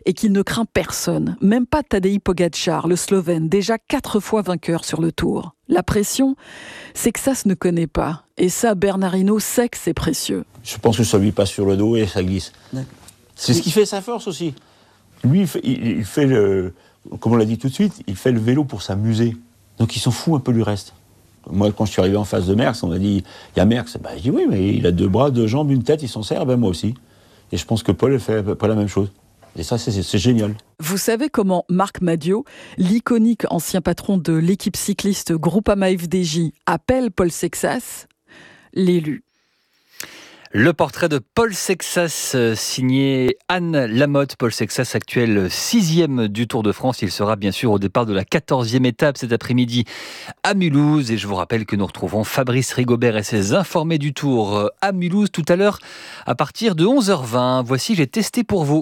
et qu'il ne craint personne, même pas Tadej Pogačar, le Slovène, déjà 4 fois vainqueur sur le Tour. La pression, c'est que ça se ne connaît pas. Et ça, Bernard Hinault sait que c'est précieux. Je pense que ça lui passe sur le dos et ça glisse. D'accord. C'est ce qui fait sa force aussi. Lui, il fait comme on l'a dit tout de suite, il fait le vélo pour s'amuser. Donc il s'en fout un peu du reste. Moi, quand je suis arrivé en face de Merckx, on m'a dit, il y a Merckx. Je dis oui, mais il a 2 bras, 2 jambes, une tête, il s'en sert, moi aussi. Et je pense que Paul fait à peu près la même chose. Et ça, c'est génial. Vous savez comment Marc Madiot, l'iconique ancien patron de l'équipe cycliste Groupama FDJ, appelle Paul Sexas l'élu. Le portrait de Paul Sexas, signé Anne Lamotte. Paul Sexas, actuel 6e du Tour de France. Il sera bien sûr au départ de la 14e étape cet après-midi à Mulhouse. Et je vous rappelle que nous retrouverons Fabrice Rigobert et ses informés du Tour à Mulhouse tout à l'heure à partir de 11h20. Voici, j'ai testé pour vous.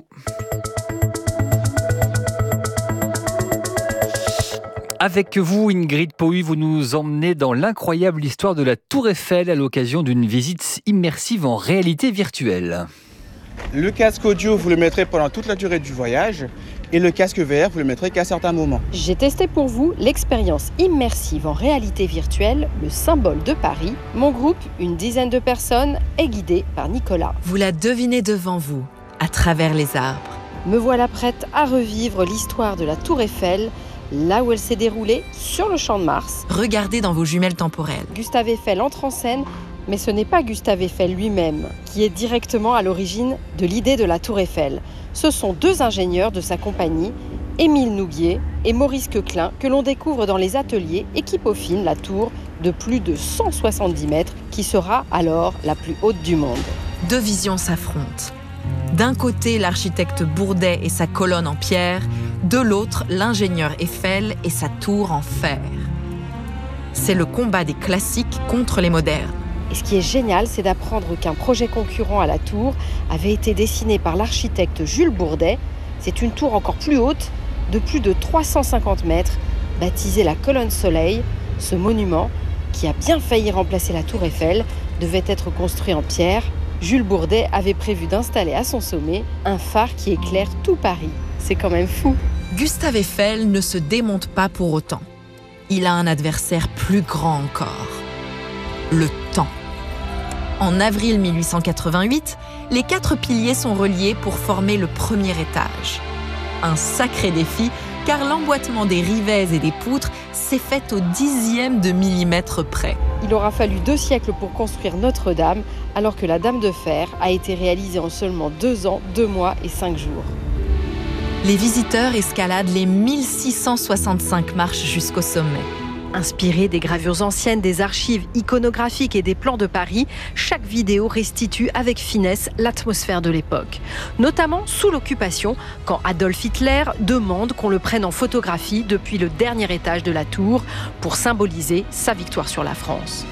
Avec vous, Ingrid Pohu, vous nous emmenez dans l'incroyable histoire de la Tour Eiffel à l'occasion d'une visite immersive en réalité virtuelle. Le casque audio, vous le mettrez pendant toute la durée du voyage et le casque VR, vous le mettrez qu'à certains moments. J'ai testé pour vous l'expérience immersive en réalité virtuelle, le symbole de Paris. Mon groupe, une dizaine de personnes, est guidé par Nicolas. Vous la devinez devant vous, à travers les arbres. Me voilà prête à revivre l'histoire de la Tour Eiffel, là où elle s'est déroulée, sur le Champ de Mars. Regardez dans vos jumelles temporelles. Gustave Eiffel entre en scène, mais ce n'est pas Gustave Eiffel lui-même qui est directement à l'origine de l'idée de la Tour Eiffel. Ce sont 2 ingénieurs de sa compagnie, Émile Nouguier et Maurice Coquelin, que l'on découvre dans les ateliers et qui peaufinent la tour de plus de 170 mètres, qui sera alors la plus haute du monde. 2 visions s'affrontent. D'un côté, l'architecte Bourdet et sa colonne en pierre, de l'autre, l'ingénieur Eiffel et sa tour en fer. C'est le combat des classiques contre les modernes. Et ce qui est génial, c'est d'apprendre qu'un projet concurrent à la tour avait été dessiné par l'architecte Jules Bourdet. C'est une tour encore plus haute, de plus de 350 mètres, baptisée la Colonne Soleil. Ce monument, qui a bien failli remplacer la Tour Eiffel, devait être construit en pierre. Jules Bourdet avait prévu d'installer à son sommet un phare qui éclaire tout Paris. C'est quand même fou. Gustave Eiffel ne se démonte pas pour autant. Il a un adversaire plus grand encore. Le temps. En avril 1888, les 4 piliers sont reliés pour former le premier étage. Un sacré défi, car l'emboîtement des rivets et des poutres s'est fait au 10e de millimètre près. Il aura fallu 2 siècles pour construire Notre-Dame, alors que la Dame de Fer a été réalisée en seulement 2 ans, 2 mois et 5 jours. Les visiteurs escaladent les 1665 marches jusqu'au sommet. Inspiré des gravures anciennes, des archives iconographiques et des plans de Paris, chaque vidéo restitue avec finesse l'atmosphère de l'époque. Notamment sous l'occupation, quand Adolf Hitler demande qu'on le prenne en photographie depuis le dernier étage de la tour pour symboliser sa victoire sur la France.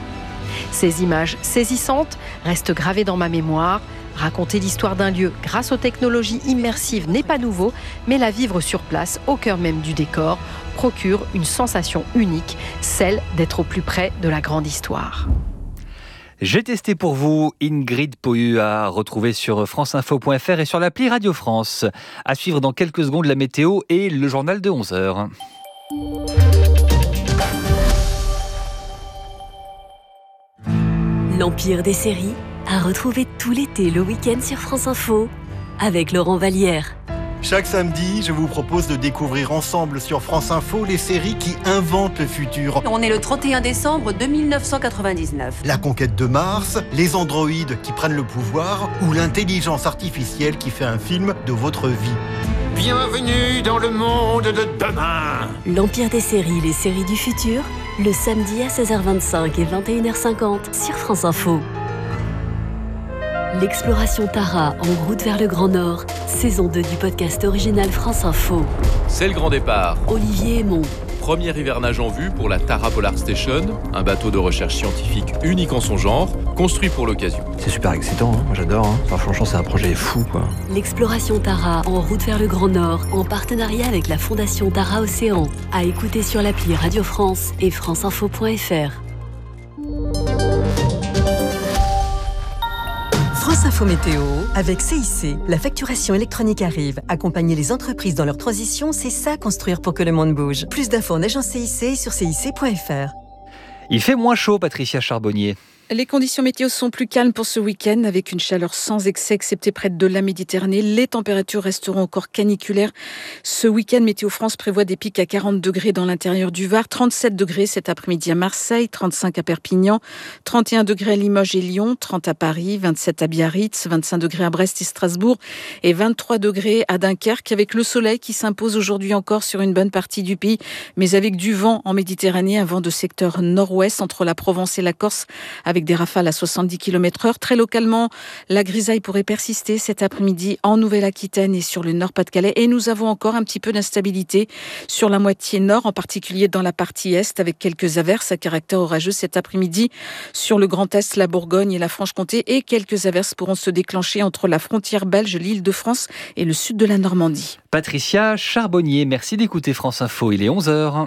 Ces images saisissantes restent gravées dans ma mémoire. Raconter l'histoire d'un lieu grâce aux technologies immersives n'est pas nouveau, mais la vivre sur place, au cœur même du décor, procure une sensation unique, celle d'être au plus près de la grande histoire. J'ai testé pour vous, Ingrid Pohu, à retrouver sur franceinfo.fr et sur l'appli Radio France. À suivre dans quelques secondes la météo et le journal de 11h. L'Empire des séries à retrouver tout l'été le week-end sur France Info avec Laurent Vallière. Chaque samedi, je vous propose de découvrir ensemble sur France Info les séries qui inventent le futur. On est le 31 décembre de 1999. La conquête de Mars, les androïdes qui prennent le pouvoir ou l'intelligence artificielle qui fait un film de votre vie. Bienvenue dans le monde de demain. L'Empire des séries, les séries du futur, le samedi à 16h25 et 21h50 sur France Info. L'exploration Tara en route vers le Grand Nord, saison 2 du podcast original France Info. C'est le grand départ. Olivier Aymon. Premier hivernage en vue pour la Tara Polar Station, un bateau de recherche scientifique unique en son genre, construit pour l'occasion. C'est super excitant, hein. Moi j'adore. Enfin, franchement, c'est un projet fou, quoi. L'exploration Tara en route vers le Grand Nord, en partenariat avec la Fondation Tara Océan. À écouter sur l'appli Radio France et franceinfo.fr. France France Info Météo avec CIC. La facturation électronique arrive. Accompagner les entreprises dans leur transition, c'est ça construire pour que le monde bouge. Plus d'infos en agence CIC et sur cic.fr. Il fait moins chaud, Patricia Charbonnier. Les conditions météo sont plus calmes pour ce week-end, avec une chaleur sans excès, excepté près de la Méditerranée. Les températures resteront encore caniculaires. Ce week-end, Météo France prévoit des pics à 40 degrés dans l'intérieur du Var, 37 degrés cet après-midi à Marseille, 35 à Perpignan, 31 degrés à Limoges et Lyon, 30 à Paris, 27 à Biarritz, 25 degrés à Brest et Strasbourg et 23 degrés à Dunkerque, avec le soleil qui s'impose aujourd'hui encore sur une bonne partie du pays, mais avec du vent en Méditerranée, un vent de secteur nord-ouest entre la Provence et la Corse, avec des rafales à 70 km/h. Très localement, la grisaille pourrait persister cet après-midi en Nouvelle-Aquitaine et sur le Nord-Pas-de-Calais. Et nous avons encore un petit peu d'instabilité sur la moitié nord, en particulier dans la partie est, avec quelques averses à caractère orageux cet après-midi sur le Grand Est, la Bourgogne et la Franche-Comté. Et quelques averses pourront se déclencher entre la frontière belge, l'Île-de-France et le sud de la Normandie. Patricia Charbonnier, merci d'écouter France Info. Il est 11h.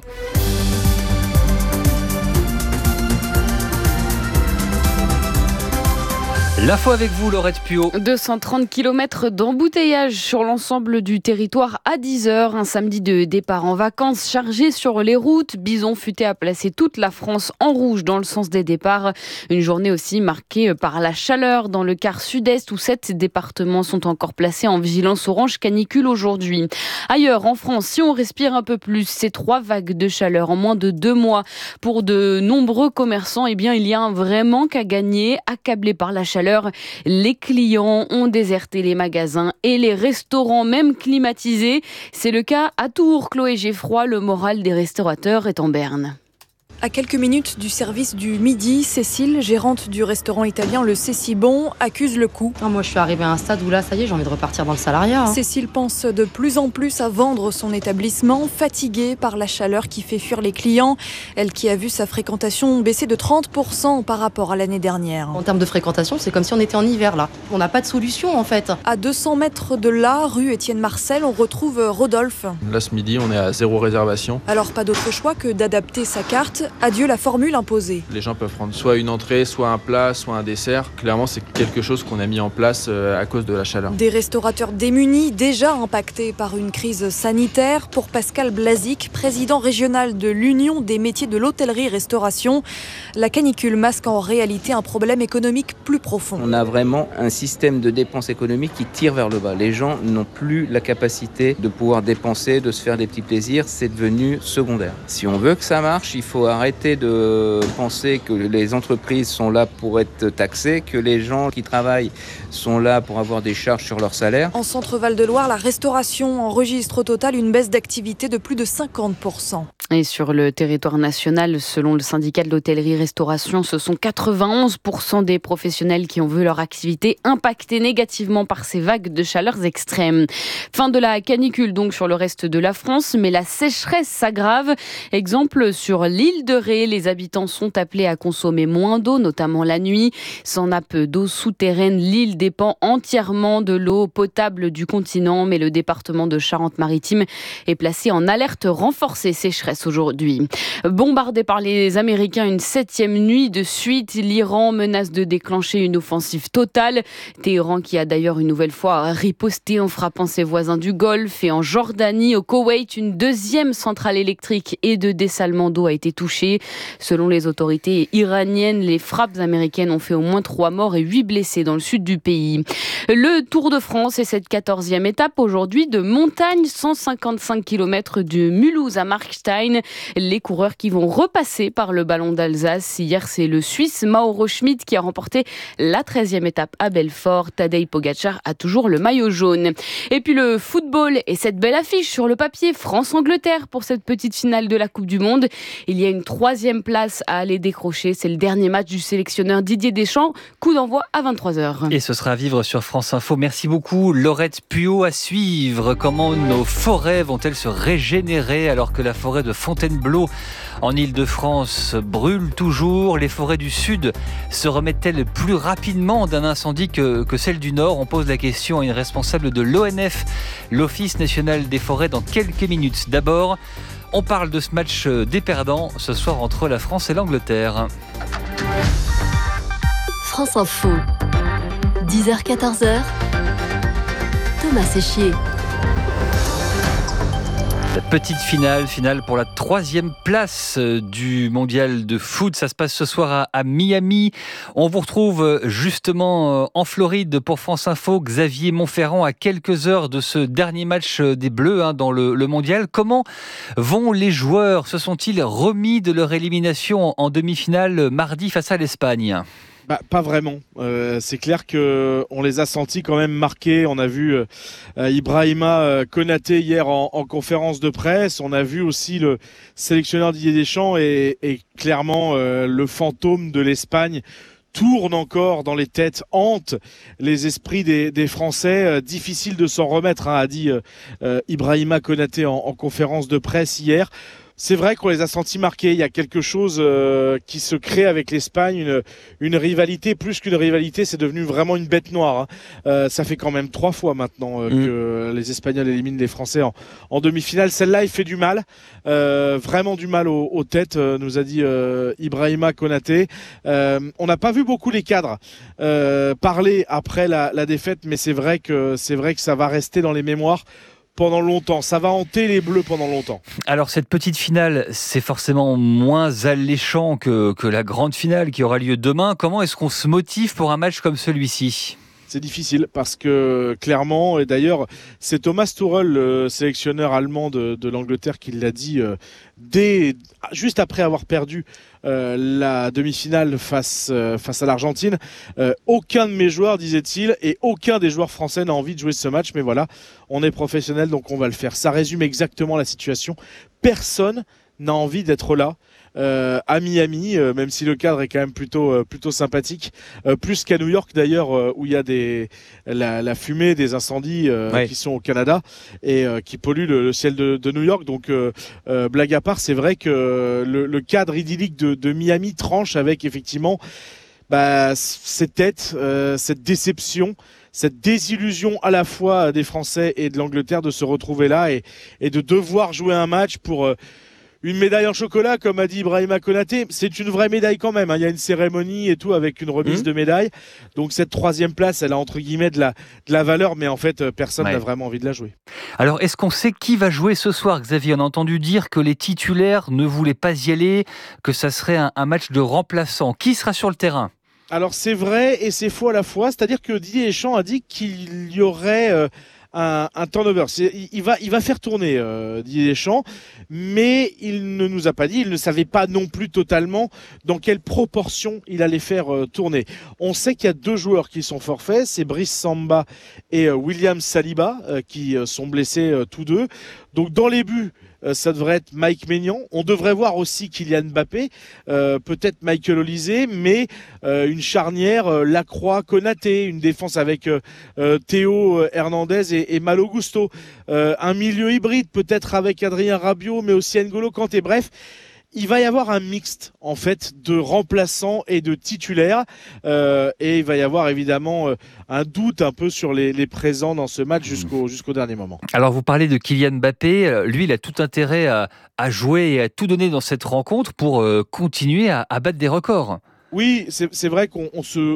L'info avec vous, Laurette Puot. 230 km d'embouteillage sur l'ensemble du territoire à 10h. Un samedi de départ en vacances chargé sur les routes. Bison Futé a placé toute la France en rouge dans le sens des départs. Une journée aussi marquée par la chaleur dans le quart sud-est où 7 départements sont encore placés en vigilance orange canicule aujourd'hui. Ailleurs en France, si on respire un peu plus, ces 3 vagues de chaleur en moins de 2 mois. Pour de nombreux commerçants, il y a un vrai manque à gagner, accablés par la chaleur. Les clients ont déserté les magasins et les restaurants, même climatisés. C'est le cas à Tours. Chloé Geffroy, le moral des restaurateurs est en berne. À quelques minutes du service du midi, Cécile, gérante du restaurant italien Le Cécibon, accuse le coup. Moi, je suis arrivée à un stade où là, ça y est, j'ai envie de repartir dans le salariat. Cécile pense de plus en plus à vendre son établissement, fatiguée par la chaleur qui fait fuir les clients. Elle qui a vu sa fréquentation baisser de 30% par rapport à l'année dernière. En termes de fréquentation, c'est comme si on était en hiver là. On n'a pas de solution en fait. À 200 mètres de là, rue Étienne Marcel, on retrouve Rodolphe. Là, ce midi, on est à 0 réservation. Alors pas d'autre choix que d'adapter sa carte. Adieu la formule imposée. Les gens peuvent prendre soit une entrée, soit un plat, soit un dessert. Clairement, c'est quelque chose qu'on a mis en place à cause de la chaleur. Des restaurateurs démunis, déjà impactés par une crise sanitaire. Pour Pascal Blazic, président régional de l'Union des métiers de l'hôtellerie-restauration, la canicule masque en réalité un problème économique plus profond. On a vraiment un système de dépenses économiques qui tire vers le bas. Les gens n'ont plus la capacité de pouvoir dépenser, de se faire des petits plaisirs. C'est devenu secondaire. Si on veut que ça marche, il faut arrêter de penser que les entreprises sont là pour être taxées, que les gens qui travaillent sont là pour avoir des charges sur leur salaire. En Centre-Val de Loire, la restauration enregistre au total une baisse d'activité de plus de 50%. Et sur le territoire national, selon le syndicat de l'hôtellerie-restauration, ce sont 91% des professionnels qui ont vu leur activité impactée négativement par ces vagues de chaleur extrêmes. Fin de la canicule donc sur le reste de la France, mais la sécheresse s'aggrave. Exemple sur l'île de Ré, les habitants sont appelés à consommer moins d'eau, notamment la nuit. Sans nappe d'eau souterraine, l'île dépend entièrement de l'eau potable du continent, mais le département de Charente-Maritime est placé en alerte renforcée sécheresse aujourd'hui. Bombardé par les Américains une 7e nuit de suite, l'Iran menace de déclencher une offensive totale. Téhéran qui a d'ailleurs une nouvelle fois riposté en frappant ses voisins du Golfe, et en Jordanie, au Koweït, une 2e centrale électrique et de dessalement d'eau a été touchée. Selon les autorités iraniennes, les frappes américaines ont fait au moins 3 morts et 8 blessés dans le sud du pays. Le Tour de France et cette 14e étape aujourd'hui de montagne, 155 km de Mulhouse à Markstein. Les coureurs qui vont repasser par le Ballon d'Alsace. Hier, c'est le Suisse Mauro Schmid qui a remporté la 13e étape à Belfort. Tadej Pogačar a toujours le maillot jaune. Et puis le football et cette belle affiche sur le papier, France-Angleterre pour cette petite finale de la Coupe du Monde. Il y a une 3e place à aller décrocher. C'est le dernier match du sélectionneur Didier Deschamps. Coup d'envoi à 23h. Et ce sera à vivre sur France Info. Merci beaucoup, Laurette Puot. À suivre, comment nos forêts vont-elles se régénérer alors que la forêt de Fontainebleau en Île-de-France brûle toujours. Les forêts du Sud se remettent-elles plus rapidement d'un incendie que celles du Nord? On pose la question à une responsable de l'ONF, l'Office national des forêts, dans quelques minutes. D'abord, on parle de ce match des perdants ce soir entre la France et l'Angleterre. France Info. 10h-14h, Thomas Séchier. La petite finale pour la 3e place du mondial de foot. Ça se passe ce soir à Miami. On vous retrouve justement en Floride pour France Info. Xavier Monferrand à quelques heures de ce dernier match des Bleus dans le mondial. Comment vont les joueurs? Se sont-ils remis de leur élimination en demi-finale mardi face à l'Espagne? Pas vraiment. C'est clair qu'on les a sentis quand même marqués. On a vu Ibrahima Konaté hier en conférence de presse. On a vu aussi le sélectionneur Didier Deschamps et clairement le fantôme de l'Espagne tourne encore dans les têtes, hante les esprits des Français. Difficile de s'en remettre, a dit Ibrahima Konaté en conférence de presse hier. C'est vrai qu'on les a sentis marqués. Il y a quelque chose qui se crée avec l'Espagne, une rivalité. Plus qu'une rivalité, c'est devenu vraiment une bête noire. Ça fait quand même 3 fois maintenant que les Espagnols éliminent les Français en demi-finale. Celle-là, il fait du mal, vraiment du mal aux têtes, nous a dit Ibrahima Konaté. On n'a pas vu beaucoup les cadres parler après la défaite, mais c'est vrai que ça va rester dans les mémoires pendant longtemps. Ça va hanter les Bleus pendant longtemps. Alors cette petite finale, c'est forcément moins alléchant que la grande finale qui aura lieu demain. Comment est-ce qu'on se motive pour un match comme celui-ci ? C'est difficile parce que clairement, et d'ailleurs c'est Thomas Tuchel, le sélectionneur allemand de l'Angleterre, qui l'a dit juste après avoir perdu la demi-finale face à l'Argentine. Aucun de mes joueurs, disait-il, et aucun des joueurs français n'a envie de jouer ce match, mais voilà, on est professionnel donc on va le faire. Ça résume exactement la situation. Personne n'a envie d'être là. À Miami, même si le cadre est quand même plutôt sympathique, plus qu'à New York d'ailleurs, où il y a la fumée des incendies qui sont au Canada et qui polluent le ciel de New York. Donc blague à part, c'est vrai que le cadre idyllique de Miami tranche avec effectivement ces têtes, cette déception, cette désillusion à la fois des Français et de l'Angleterre de se retrouver là et de devoir jouer un match pour une médaille en chocolat, comme a dit Ibrahima Konaté. C'est une vraie médaille quand même. Il y a une cérémonie et tout avec une remise de médaille. Donc cette 3e place, elle a entre guillemets de la valeur, mais en fait, personne n'a vraiment envie de la jouer. Alors, est-ce qu'on sait qui va jouer ce soir, Xavier ? On a entendu dire que les titulaires ne voulaient pas y aller, que ça serait un match de remplaçants. Qui sera sur le terrain ? Alors c'est vrai et c'est faux à la fois. C'est-à-dire que Didier Deschamps a dit qu'il y aurait un turnover. Il va faire tourner Didier Deschamps, mais il ne nous a pas dit, il ne savait pas non plus totalement dans quelle proportion il allait faire tourner. On sait qu'il y a 2 joueurs qui sont forfaits, c'est Brice Samba et William Saliba qui sont blessés tous deux. Donc dans les buts, ça devrait être Mike Maignan. On devrait voir aussi Kylian Mbappé, peut-être Michael Olise, mais une charnière Lacroix-Konaté, une défense avec Théo Hernandez et Malo Gusto, un milieu hybride peut-être avec Adrien Rabiot, mais aussi N'Golo Kanté. Bref, il va y avoir un mixte en fait de remplaçants et de titulaires et il va y avoir évidemment un doute un peu sur les présents dans ce match jusqu'au dernier moment. Alors vous parlez de Kylian Mbappé, lui il a tout intérêt à jouer et à tout donner dans cette rencontre pour continuer à battre des records. Oui, c'est vrai qu'on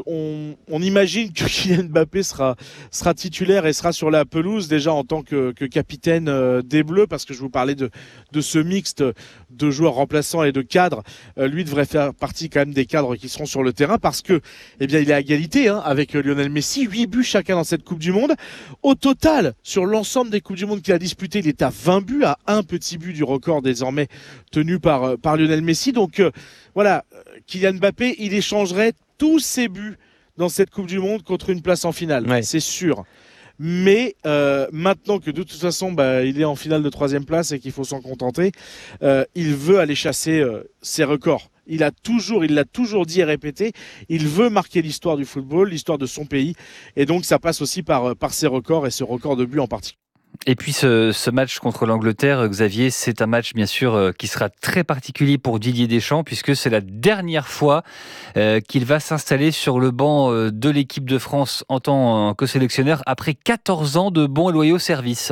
imagine que Kylian Mbappé sera titulaire et sera sur la pelouse déjà en tant que capitaine des Bleus, parce que je vous parlais de ce mixte de joueurs remplaçants et de cadres. Lui devrait faire partie quand même des cadres qui seront sur le terrain parce que, il est à égalité avec Lionel Messi, 8 buts chacun dans cette Coupe du Monde. Au total, sur l'ensemble des Coupes du Monde qu'il a disputées, il est à 20 buts, à un petit but du record désormais tenu par Lionel Messi. Donc voilà, Kylian Mbappé, il échangerait tous ses buts dans cette Coupe du Monde contre une place en finale, c'est sûr. Mais maintenant que de toute façon il est en finale de 3e place et qu'il faut s'en contenter, il veut aller chasser ses records. Il l'a toujours dit et répété, il veut marquer l'histoire du football, l'histoire de son pays, et donc ça passe aussi par ses records et ce record de buts en particulier. Et puis ce match contre l'Angleterre, Xavier, c'est un match bien sûr qui sera très particulier pour Didier Deschamps puisque c'est la dernière fois qu'il va s'installer sur le banc de l'équipe de France en tant que sélectionneur après 14 ans de bons et loyaux services.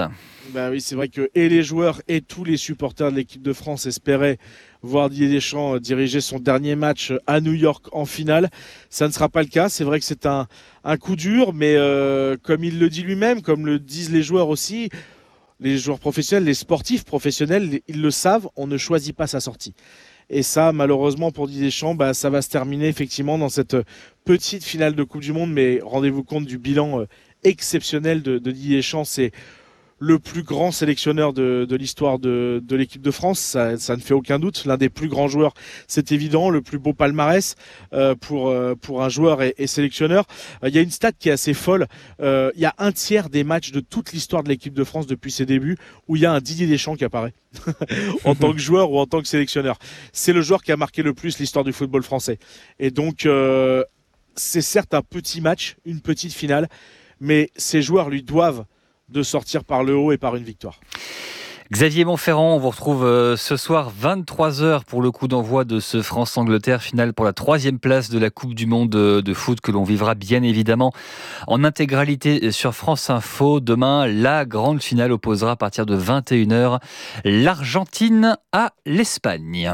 Bah oui, c'est vrai que et les joueurs et tous les supporters de l'équipe de France espéraient voir Didier Deschamps diriger son dernier match à New York en finale. Ça ne sera pas le cas. C'est vrai que c'est un coup dur, mais comme il le dit lui-même, comme le disent les joueurs aussi, les joueurs professionnels, les sportifs professionnels, ils le savent, on ne choisit pas sa sortie. Et ça, malheureusement pour Didier Deschamps, ça va se terminer effectivement dans cette petite finale de Coupe du Monde. Mais rendez-vous compte du bilan exceptionnel de Didier Deschamps. C'est le plus grand sélectionneur de l'histoire de l'équipe de France, ça ne fait aucun doute. L'un des plus grands joueurs, c'est évident, le plus beau palmarès pour un joueur et sélectionneur. Il y a une stat qui est assez folle. Il y a un tiers des matchs de toute l'histoire de l'équipe de France depuis ses débuts où il y a un Didier Deschamps qui apparaît en tant que joueur ou en tant que sélectionneur. C'est le joueur qui a marqué le plus l'histoire du football français. Et donc, c'est certes un petit match, une petite finale, mais ces joueurs lui doivent de sortir par le haut et par une victoire. Xavier Monferrand, on vous retrouve ce soir 23h pour le coup d'envoi de ce France-Angleterre, finale pour la 3e place de la Coupe du Monde de foot que l'on vivra bien évidemment en intégralité sur France Info. Demain, la grande finale opposera à partir de 21h l'Argentine à l'Espagne.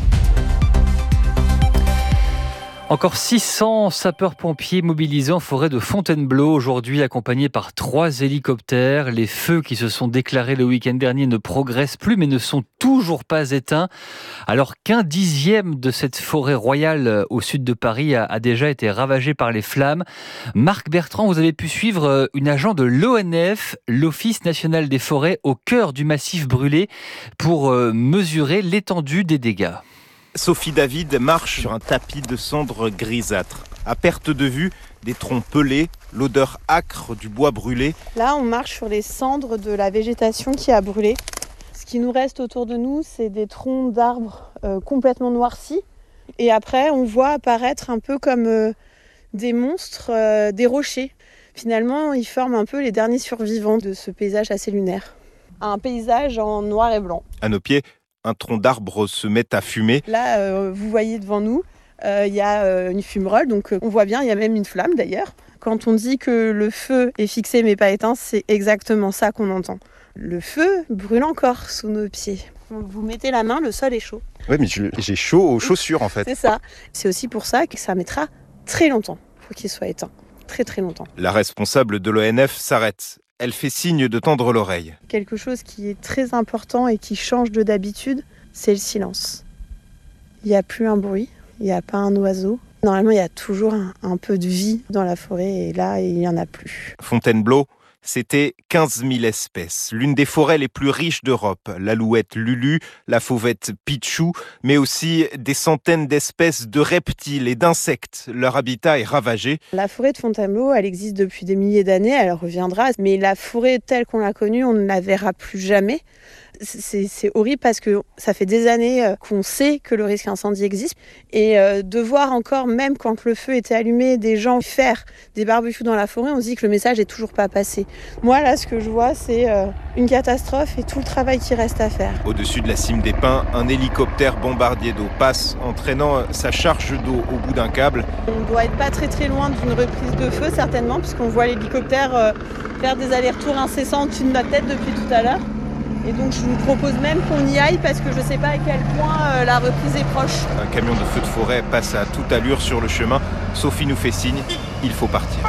Encore 600 sapeurs-pompiers mobilisés en forêt de Fontainebleau aujourd'hui, accompagnés par 3 hélicoptères. Les feux qui se sont déclarés le week-end dernier ne progressent plus, mais ne sont toujours pas éteints. Alors qu'un dixième de cette forêt royale au sud de Paris a déjà été ravagé par les flammes. Marc Bertrand, vous avez pu suivre une agent de l'ONF, l'Office national des forêts, au cœur du massif brûlé pour mesurer l'étendue des dégâts. Sophie David marche sur un tapis de cendres grisâtres. À perte de vue, des troncs pelés, l'odeur âcre du bois brûlé. Là, on marche sur les cendres de la végétation qui a brûlé. Ce qui nous reste autour de nous, c'est des troncs d'arbres complètement noircis. Et après, on voit apparaître un peu comme des monstres, des rochers. Finalement, ils forment un peu les derniers survivants de ce paysage assez lunaire. Un paysage en noir et blanc. À nos pieds, un tronc d'arbre se met à fumer. Là, vous voyez devant nous, il y a une fumerole, donc on voit bien, il y a même une flamme d'ailleurs. Quand on dit que le feu est fixé mais pas éteint, c'est exactement ça qu'on entend. Le feu brûle encore sous nos pieds. Vous mettez la main, le sol est chaud. Oui, mais j'ai chaud aux chaussures en fait. C'est ça. C'est aussi pour ça que ça mettra très longtemps pour qu'il soit éteint. Très très longtemps. La responsable de l'ONF s'arrête. Elle fait signe de tendre l'oreille. Quelque chose qui est très important et qui change de d'habitude, c'est le silence. Il n'y a plus un bruit, il n'y a pas un oiseau. Normalement, il y a toujours un peu de vie dans la forêt et là, il n'y en a plus. Fontainebleau, c'était 15 000 espèces. L'une des forêts les plus riches d'Europe. L'alouette Lulu, la fauvette Pichou, mais aussi des centaines d'espèces de reptiles et d'insectes. Leur habitat est ravagé. La forêt de Fontainebleau, elle existe depuis des milliers d'années, elle reviendra. Mais la forêt telle qu'on l'a connue, on ne la verra plus jamais. C'est horrible parce que ça fait des années qu'on sait que le risque incendie existe. Et de voir encore, même quand le feu était allumé, des gens faire des barbecues dans la forêt, on se dit que le message n'est toujours pas passé. Moi, là, ce que je vois, c'est une catastrophe et tout le travail qui reste à faire. Au-dessus de la cime des pins, un hélicoptère bombardier d'eau passe, entraînant sa charge d'eau au bout d'un câble. On doit être pas très très loin d'une reprise de feu, certainement, puisqu'on voit l'hélicoptère faire des allers-retours incessants au-dessus de notre tête depuis tout à l'heure. Et donc je vous propose même qu'on y aille parce que je ne sais pas à quel point la reprise est proche. Un camion de feu de forêt passe à toute allure sur le chemin. Sophie nous fait signe, il faut partir.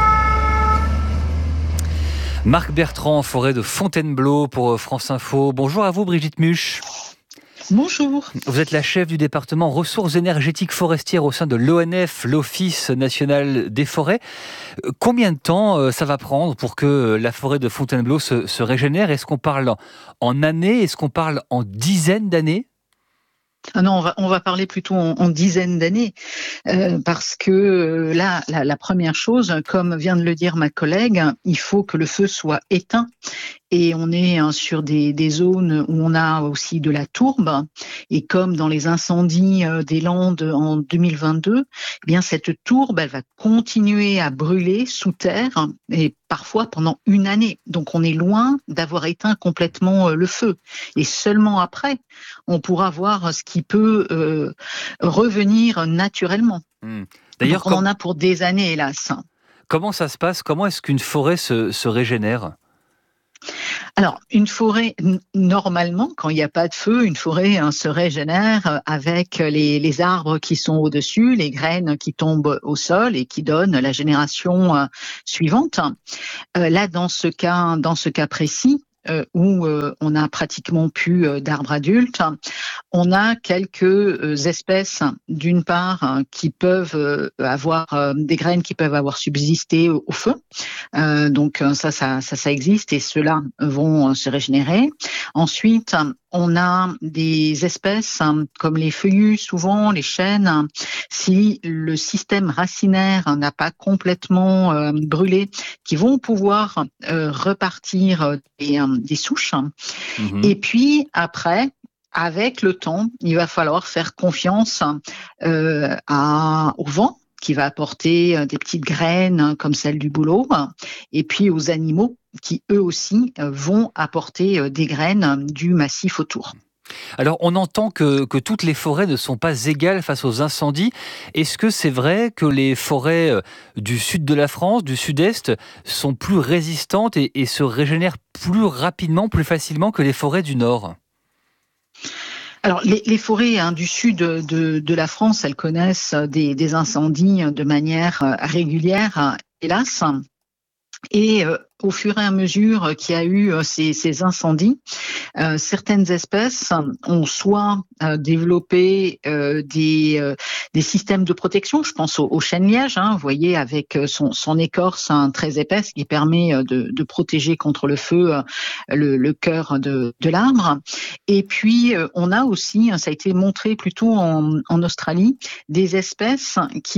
Marc Bertrand, forêt de Fontainebleau pour France Info. Bonjour à vous Brigitte Muche. Bonjour. Vous êtes la chef du département ressources énergétiques forestières au sein de l'ONF, l'Office national des forêts. Combien de temps ça va prendre pour que la forêt de Fontainebleau se régénère ? Est-ce qu'on parle en années ? Est-ce qu'on parle en dizaines d'années ? Ah non, on va parler plutôt en dizaines d'années, parce que là, la première chose, comme vient de le dire ma collègue, il faut que le feu soit éteint. Et on est sur des zones où on a aussi de la tourbe. Et comme dans les incendies des Landes en 2022, eh bien cette tourbe, elle va continuer à brûler sous terre et parfois pendant une année. Donc on est loin d'avoir éteint complètement le feu. Et seulement après, on pourra voir ce qui peut revenir naturellement. D'ailleurs, donc on en a pour des années, hélas. Comment ça se passe ? Comment est-ce qu'une forêt se régénère ? Alors, une forêt, normalement, quand il n'y a pas de feu, une forêt se régénère avec les arbres qui sont au-dessus, les graines qui tombent au sol et qui donnent la génération suivante. Là, dans ce cas précis, où on n'a pratiquement plus d'arbres adultes, on a quelques espèces, d'une part, qui peuvent avoir des graines qui peuvent avoir subsisté au feu. Donc ça existe et ceux-là vont se régénérer. Ensuite, on a des espèces comme les feuillus, souvent les chênes. Si le système racinaire n'a pas complètement brûlé, qui vont pouvoir repartir des souches. Mmh. Et puis après, avec le temps, il va falloir faire confiance au vent qui va apporter des petites graines comme celle du bouleau, et puis aux animaux qui eux aussi vont apporter des graines du massif autour. Alors, on entend que toutes les forêts ne sont pas égales face aux incendies. Est-ce que c'est vrai que les forêts du sud de la France, du sud-est, sont plus résistantes et se régénèrent plus rapidement, plus facilement que les forêts du nord ? Alors, les forêts du sud de la France, elles connaissent des incendies de manière régulière, hélas. Et au fur et à mesure qu'il y a eu ces incendies, certaines espèces ont soit développé des systèmes de protection. Je pense au chêne-liège, vous voyez, avec son écorce très épaisse qui permet de protéger contre le feu le cœur de l'arbre. Et puis, on a aussi, ça a été montré plutôt en Australie, des espèces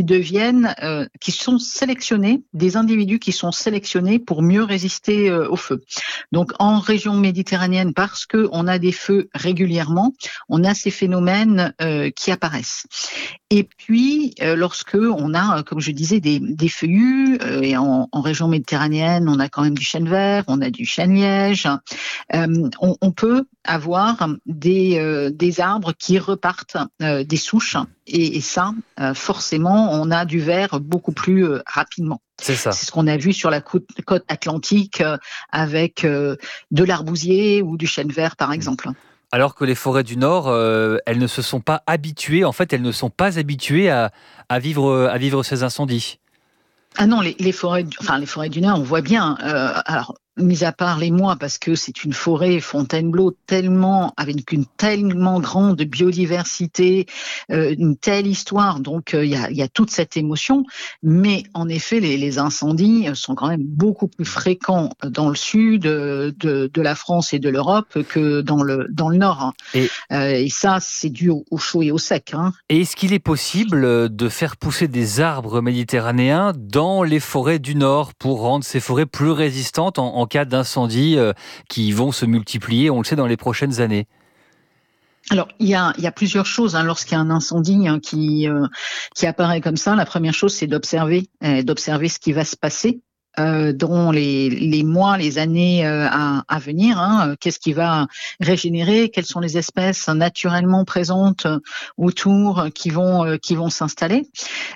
qui sont sélectionnées, des individus qui sont sélectionnés pour mieux résister au feu. Donc, en région méditerranéenne, parce qu'on a des feux régulièrement, on a ces phénomènes qui apparaissent. Et puis, lorsque on a, comme je disais, des feuillus, et en région méditerranéenne, on a quand même du chêne vert, on a du chêne-liège, on peut avoir des arbres qui repartent des souches, et ça, forcément, on a du vert beaucoup plus rapidement. C'est ça. C'est ce qu'on a vu sur la côte atlantique avec de l'arbousier ou du chêne vert, par exemple. Alors que les forêts du Nord, elles ne se sont pas habituées, elles ne sont pas habituées à vivre ces incendies. Ah non, les forêts du Nord, on voit bien. Alors, mis à part les mois, parce que c'est une forêt Fontainebleau avec une tellement grande biodiversité, une telle histoire, donc il y a toute cette émotion. Mais en effet, les incendies sont quand même beaucoup plus fréquents dans le sud de la France et de l'Europe que dans le Nord. Et ça, c'est dû au chaud et au sec. Et est-ce qu'il est possible de faire pousser des arbres méditerranéens dans les forêts du Nord pour rendre ces forêts plus résistantes en cas d'incendies qui vont se multiplier, on le sait, dans les prochaines années? Alors, il y a plusieurs choses. Lorsqu'il y a un incendie qui apparaît comme ça, la première chose, c'est d'observer ce qui va se passer dans les mois, les années à venir. Qu'est-ce qui va régénérer? Quelles sont les espèces naturellement présentes autour qui vont s'installer?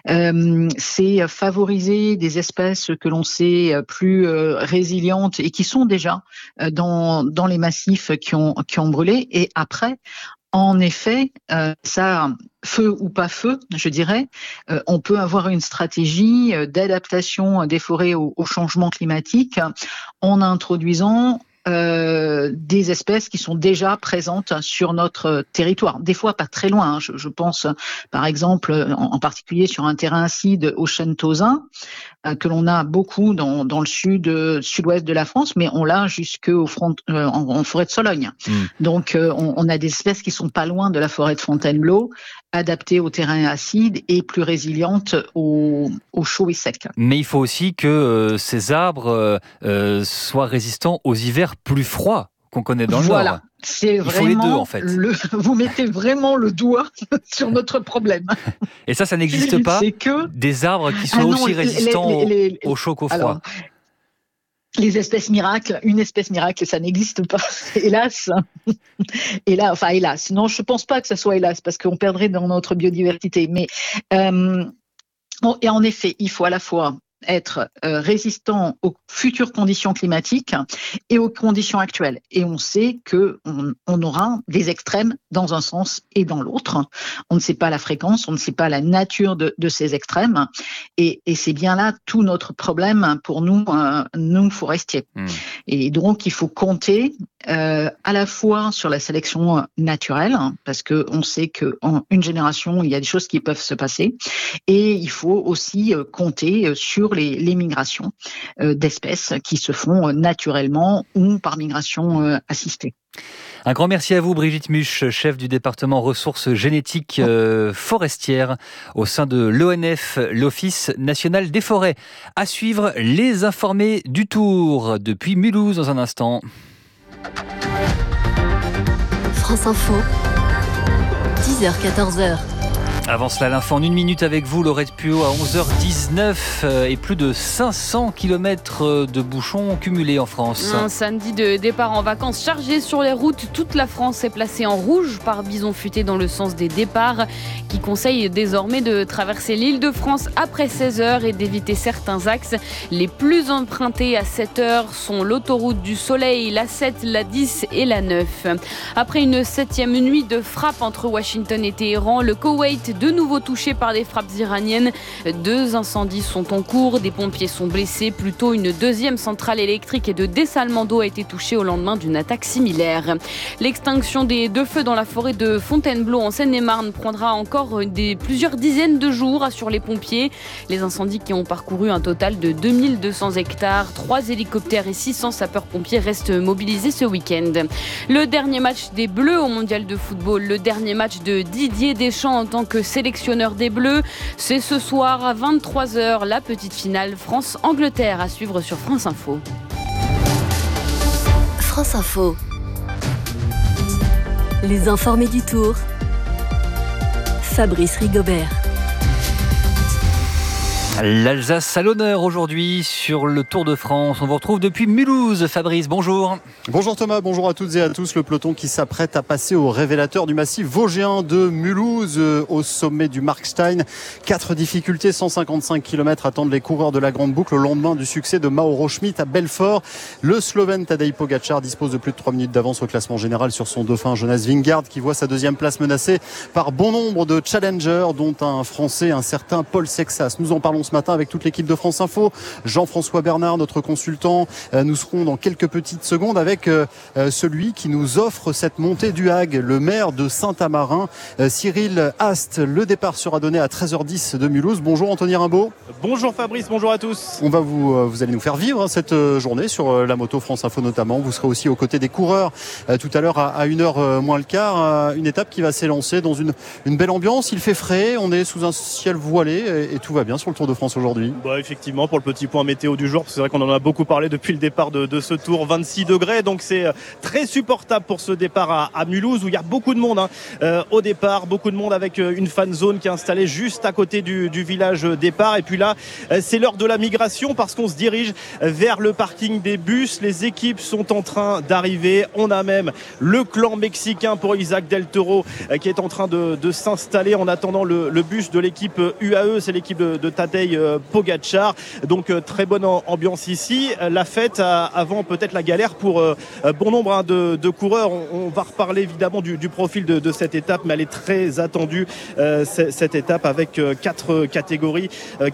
C'est favoriser des espèces que l'on sait plus résilientes et qui sont déjà dans les massifs qui ont brûlé. Et après, en effet, ça, feu ou pas feu, je dirais, on peut avoir une stratégie d'adaptation des forêts au changement climatique en introduisant des espèces qui sont déjà présentes sur notre territoire. Des fois, pas très loin. Je pense, par exemple, en particulier sur un terrain acide au chêne tausin, que l'on a beaucoup dans le sud-ouest de la France, mais on l'a jusqu'en forêt de Sologne. Donc, on a des espèces qui sont pas loin de la forêt de Fontainebleau, adaptées au terrain acide et plus résilientes au chaud et sec. Mais il faut aussi que ces arbres soient résistants aux hivers plus froids qu'on connaît dans le Nord. Voilà. C'est vraiment, il faut les deux, en fait. Vous mettez vraiment le doigt sur notre problème. Et ça n'existe pas? C'est que des arbres qui soient aussi résistants au chaud qu'au froid. Alors, les espèces miracles, une espèce miracle, ça n'existe pas, hélas. Hélas. Non, je pense pas que ça soit hélas, parce qu'on perdrait dans notre biodiversité. Mais et en effet, il faut à la fois être résistant aux futures conditions climatiques et aux conditions actuelles. Et on sait qu'on aura des extrêmes dans un sens et dans l'autre. On ne sait pas la fréquence, on ne sait pas la nature de ces extrêmes. Et c'est bien là tout notre problème pour nous forestiers. Et donc, il faut compter à la fois sur la sélection naturelle, parce qu'on sait qu'en une génération, il y a des choses qui peuvent se passer. Et il faut aussi compter sur les migrations d'espèces qui se font naturellement ou par migration assistée. Un grand merci à vous, Brigitte Muche, chef du département ressources génétiques forestières au sein de l'ONF, l'Office national des forêts. À suivre, les informés du Tour depuis Mulhouse dans un instant. France Info, 10h-14h. Avant cela, l'info en 1 minute avec vous, Laurette Puot, à 11h19 et plus de 500 km de bouchons cumulés en France. Un samedi de départ en vacances chargé sur les routes. Toute la France est placée en rouge par Bison Futé dans le sens des départs, qui conseille désormais de traverser l'Île-de-France après 16h et d'éviter certains axes. Les plus empruntés à 7h sont l'autoroute du Soleil, la 7, la 10 et la 9. Après une 7e nuit de frappe entre Washington et Téhéran, le Koweït de nouveau touché par des frappes iraniennes. 2 incendies sont en cours, des pompiers sont blessés. Plus tôt, une 2e centrale électrique et de dessalement d'eau a été touchée au lendemain d'une attaque similaire. L'extinction des 2 feux dans la forêt de Fontainebleau en Seine-et-Marne prendra encore plusieurs dizaines de jours, assurent les pompiers. Les incendies qui ont parcouru un total de 2200 hectares, 3 hélicoptères et 600 sapeurs-pompiers restent mobilisés ce week-end. Le dernier match des Bleus au mondial de football, le dernier match de Didier Deschamps en tant que sélectionneur des Bleus, c'est ce soir à 23h, la petite finale France-Angleterre à suivre sur France Info. France Info. Les informés du Tour. Fabrice Rigobert. L'Alsace à l'honneur aujourd'hui sur le Tour de France. On vous retrouve depuis Mulhouse. Fabrice, bonjour. Bonjour Thomas, bonjour à toutes et à tous. Le peloton qui s'apprête à passer au révélateur du massif vosgien de Mulhouse au sommet du Markstein. 4 difficultés, 155 km attendent les coureurs de la Grande Boucle au lendemain du succès de Mauro Schmid à Belfort. Le Slovène Tadej Pogačar dispose de plus de 3 minutes d'avance au classement général sur son dauphin Jonas Vingegaard qui voit sa 2e place menacée par bon nombre de challengers dont un Français, un certain Paul Sexas. Nous en parlons ce matin avec toute l'équipe de France Info. Jean-François Bernard, notre consultant. Nous serons dans quelques petites secondes avec celui qui nous offre cette montée du Hag, le maire de Saint-Amarin, Cyril Hast. Le départ sera donné à 13h10 de Mulhouse. Bonjour Anthony Rimbaud. Bonjour Fabrice, bonjour à tous. On va vous allez nous faire vivre cette journée sur la moto France Info notamment. Vous serez aussi aux côtés des coureurs tout à l'heure à 1h moins le quart. Une étape qui va s'élancer dans une belle ambiance. Il fait frais, on est sous un ciel voilé et tout va bien sur le Tour de France aujourd'hui. Effectivement, pour le petit point météo du jour, c'est vrai qu'on en a beaucoup parlé depuis le départ de ce tour, 26 degrés, donc c'est très supportable pour ce départ à Mulhouse où il y a beaucoup de monde au départ, beaucoup de monde avec une fan zone qui est installée juste à côté du village départ. Et puis là, c'est l'heure de la migration parce qu'on se dirige vers le parking des bus. Les équipes sont en train d'arriver. On a même le clan mexicain pour Isaac Del Toro qui est en train de s'installer en attendant le bus de l'équipe UAE, c'est l'équipe de Tadej Pogačar. Donc très bonne ambiance ici. La fête avant peut-être la galère pour bon nombre de coureurs. On va reparler évidemment du profil de cette étape, mais elle est très attendue cette étape avec 4 catégories,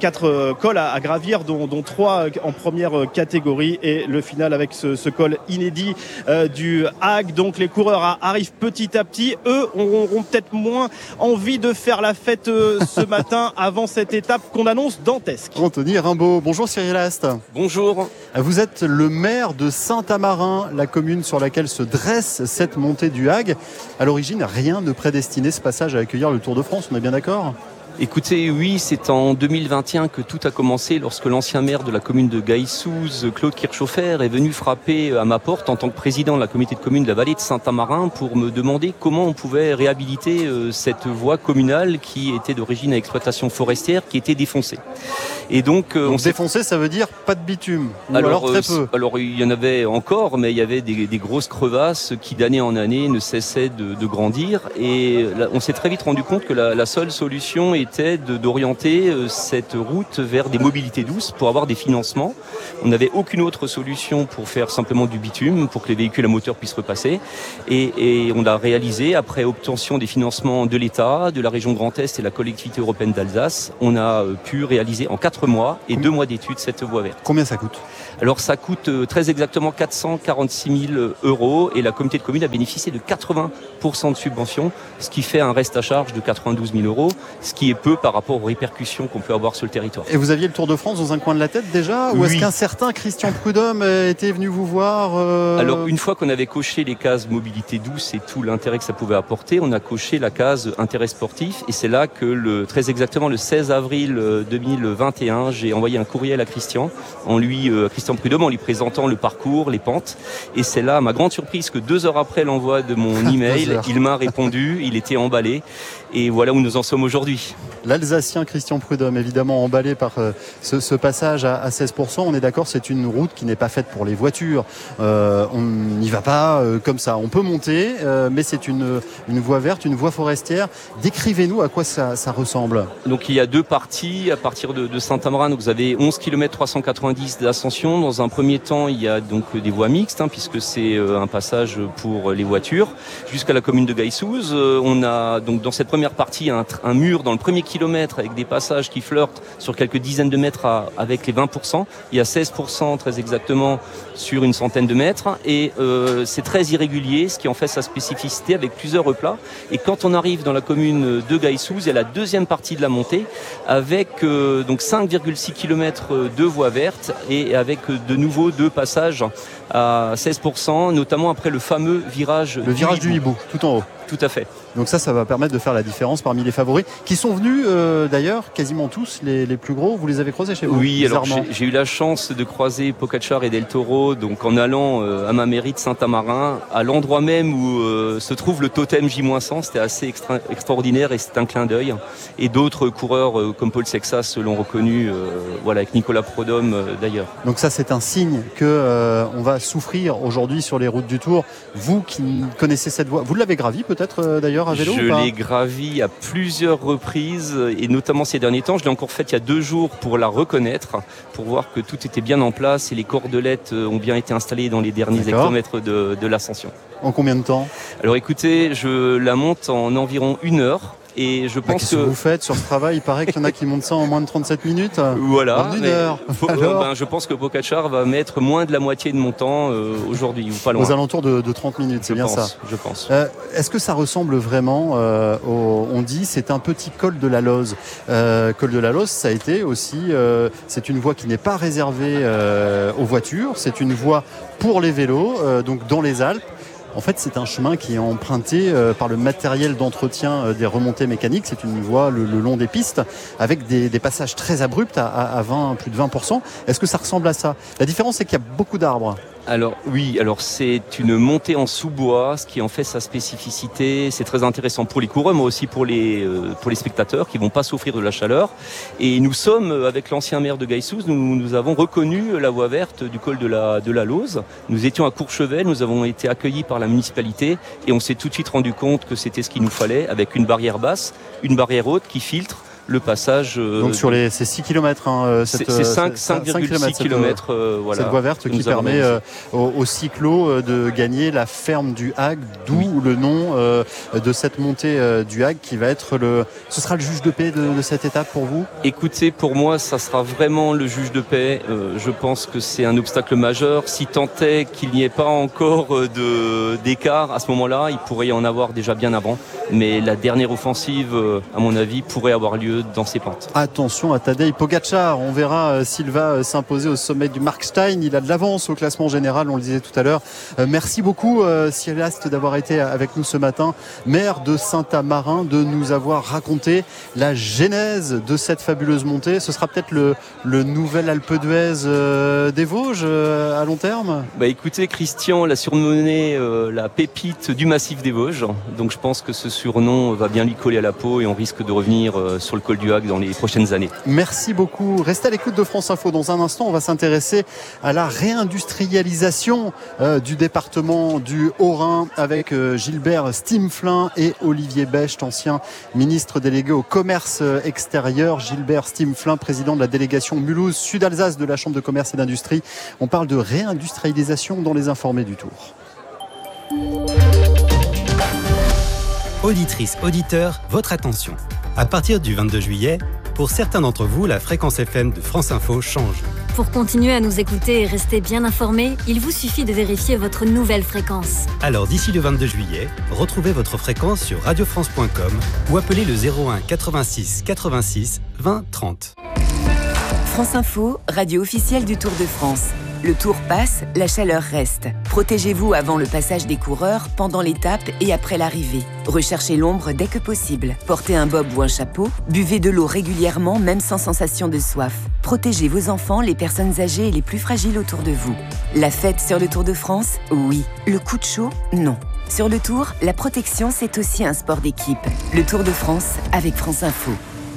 4 cols à gravir, dont 3 en première catégorie et le final avec ce col inédit du Hag. Donc les coureurs arrivent petit à petit. Eux auront peut-être moins envie de faire la fête ce matin avant cette étape qu'on annonce dantesque. Anthony Rimbaud, bonjour Cyril Hast. Bonjour. Vous êtes le maire de Saint-Amarin, la commune sur laquelle se dresse cette montée du Hag. À l'origine, rien ne prédestinait ce passage à accueillir le Tour de France, on est bien d'accord ? Écoutez, oui, c'est en 2021 que tout a commencé lorsque l'ancien maire de la commune de Gaïssouz, Claude Kirchhofer, est venu frapper à ma porte en tant que président de la communauté de communes de la vallée de Saint-Amarin pour me demander comment on pouvait réhabiliter cette voie communale qui était d'origine à exploitation forestière, qui était défoncée. Et donc, défoncé, ça veut dire pas de bitume, ou alors très peu. Alors il y en avait encore, mais il y avait des grosses crevasses qui d'année en année ne cessaient de grandir. Et là, on s'est très vite rendu compte que la seule solution était d'orienter cette route vers des mobilités douces pour avoir des financements. On n'avait aucune autre solution pour faire simplement du bitume, pour que les véhicules à moteur puissent repasser. Et on l'a réalisé après obtention des financements de l'État, de la région Grand Est et de la collectivité européenne d'Alsace. On a pu réaliser en 4 mois et 2 mois d'études cette voie verte. Combien ça coûte ? Alors ça coûte très exactement 446 000 € et la communauté de communes a bénéficié de 80% de subventions, ce qui fait un reste à charge de 92 000 €, ce qui est peu par rapport aux répercussions qu'on peut avoir sur le territoire. Et vous aviez le Tour de France dans un coin de la tête déjà ? Ou est-ce qu'un certain Christian Prudhomme était venu vous voir Alors une fois qu'on avait coché les cases mobilité douce et tout l'intérêt que ça pouvait apporter, on a coché la case intérêt sportif et c'est là que très exactement le 16 avril 2021, j'ai envoyé un courriel à Christian, Christian Prudhomme, en lui présentant le parcours, les pentes. Et c'est là, à ma grande surprise, que 2 heures après l'envoi de mon email, il m'a répondu, il était emballé. Et voilà où nous en sommes aujourd'hui. L'Alsacien Christian Prudhomme, évidemment emballé par ce passage à 16%. On est d'accord, c'est une route qui n'est pas faite pour les voitures. On n'y va pas comme ça. On peut monter, mais c'est une voie verte, une voie forestière. Décrivez-nous à quoi ça ressemble. Donc il y a 2 parties. À partir de Saint-Amarin, donc vous avez 11 km 390 d'ascension. Dans un premier temps, il y a donc des voies mixtes, puisque c'est un passage pour les voitures. Jusqu'à la commune de Gaïssouz, on a donc dans cette première partie un mur dans le premier kilomètre avec des passages qui flirtent sur quelques dizaines de mètres avec les 20%. Il y a 16% très exactement sur une centaine de mètres et c'est très irrégulier, ce qui en fait sa spécificité avec plusieurs replats. Et quand on arrive dans la commune de Gaïssouz, il y a la deuxième partie de la montée avec donc 5,6 km de voies vertes et avec de nouveau 2 passages à 16%, notamment après le fameux virage du hibou, tout en haut. Tout à fait. Donc ça va permettre de faire la différence parmi les favoris qui sont venus d'ailleurs quasiment tous les plus gros. Vous les avez croisés chez vous? Oui, alors j'ai eu la chance de croiser Pogačar et Del Toro donc en allant à ma mairie de Saint-Amarin, à l'endroit même où se trouve le totem J-100. C'était assez extraordinaire et c'est un clin d'œil. Et d'autres coureurs comme Paul Sexas l'ont reconnu, avec Nicolas Prudhomme d'ailleurs. Donc ça c'est un signe que on va souffrir aujourd'hui sur les routes du Tour. Vous qui connaissez cette voie, vous l'avez gravie peut-être d'ailleurs à vélo? Je l'ai gravi à plusieurs reprises et notamment ces derniers temps. Je l'ai encore faite il y a 2 jours pour la reconnaître, pour voir que tout était bien en place et les cordelettes ont bien été installées dans les derniers hectomètres de l'ascension. En combien de temps? Alors écoutez, je la monte en environ 1 heure. Et je pense qu'est-ce que vous faites sur ce travail? Il paraît qu'il y en a qui montent ça en moins de 37 minutes. Voilà. En 1 heure. Je pense que Pogačar va mettre moins de la moitié de mon temps aujourd'hui, ou pas loin. Aux alentours de 30 minutes, c'est bien ça. Je pense. Est-ce que ça ressemble vraiment on dit c'est un petit col de la Loze. Col de la Loze, ça a été aussi, c'est une voie qui n'est pas réservée aux voitures, c'est une voie pour les vélos, donc dans les Alpes. En fait, c'est un chemin qui est emprunté par le matériel d'entretien des remontées mécaniques. C'est une voie le long des pistes avec des passages très abrupts à plus de 20%. Est-ce que ça ressemble à ça? La différence, c'est qu'il y a beaucoup d'arbres. Alors oui, c'est une montée en sous-bois, ce qui en fait sa spécificité. C'est très intéressant pour les coureurs, mais aussi pour les spectateurs qui vont pas souffrir de la chaleur. Et nous sommes, avec l'ancien maire de Gaïssouz, nous avons reconnu la voie verte du col de la Loze. Nous étions à Courchevel, nous avons été accueillis par la municipalité et on s'est tout de suite rendu compte que c'était ce qu'il nous fallait, avec une barrière basse, une barrière haute qui filtre le passage. Donc sur ces 6 km, c'est 5,6 km. Cette voie verte qui permet aux cyclos de gagner la ferme du Hague, d'où le nom de cette montée du Hague qui va être ce sera le juge de paix de cette étape pour vous? Écoutez, pour moi, ça sera vraiment le juge de paix. Je pense que c'est un obstacle majeur. Si tant est qu'il n'y ait pas encore d'écart à ce moment-là, il pourrait y en avoir déjà bien avant. Mais la dernière offensive, à mon avis, pourrait avoir lieu dans ces pentes. Attention à Tadej Pogačar, on verra s'il va s'imposer au sommet du Markstein. Il a de l'avance au classement général, on le disait tout à l'heure. Merci beaucoup Cyril Haste d'avoir été avec nous ce matin, maire de Saint-Amarin, de nous avoir raconté la genèse de cette fabuleuse montée. Ce sera peut-être le nouvel Alpe d'Huez des Vosges à long terme? Écoutez, Christian l'a surnommé la pépite du massif des Vosges. Donc je pense que ce surnom va bien lui coller à la peau et on risque de revenir sur le col du Hague dans les prochaines années. Merci beaucoup. Restez à l'écoute de France Info. Dans un instant, on va s'intéresser à la réindustrialisation du département du Haut-Rhin avec Gilbert Stimflin et Olivier Becht, ancien ministre délégué au commerce extérieur. Gilbert Stimflin, président de la délégation Mulhouse Sud-Alsace de la Chambre de commerce et d'industrie. On parle de réindustrialisation dans les informés du Tour. Auditrices, auditeurs, votre attention. À partir du 22 juillet, pour certains d'entre vous, la fréquence FM de France Info change. Pour continuer à nous écouter et rester bien informés, il vous suffit de vérifier votre nouvelle fréquence. Alors d'ici le 22 juillet, retrouvez votre fréquence sur radiofrance.com ou appelez le 01 86 86 20 30. France Info, radio officielle du Tour de France. Le Tour passe, la chaleur reste. Protégez-vous avant le passage des coureurs, pendant l'étape et après l'arrivée. Recherchez l'ombre dès que possible. Portez un bob ou un chapeau. Buvez de l'eau régulièrement, même sans sensation de soif. Protégez vos enfants, les personnes âgées et les plus fragiles autour de vous. La fête sur le Tour de France, oui. Le coup de chaud, non. Sur le Tour, la protection, c'est aussi un sport d'équipe. Le Tour de France avec France Info.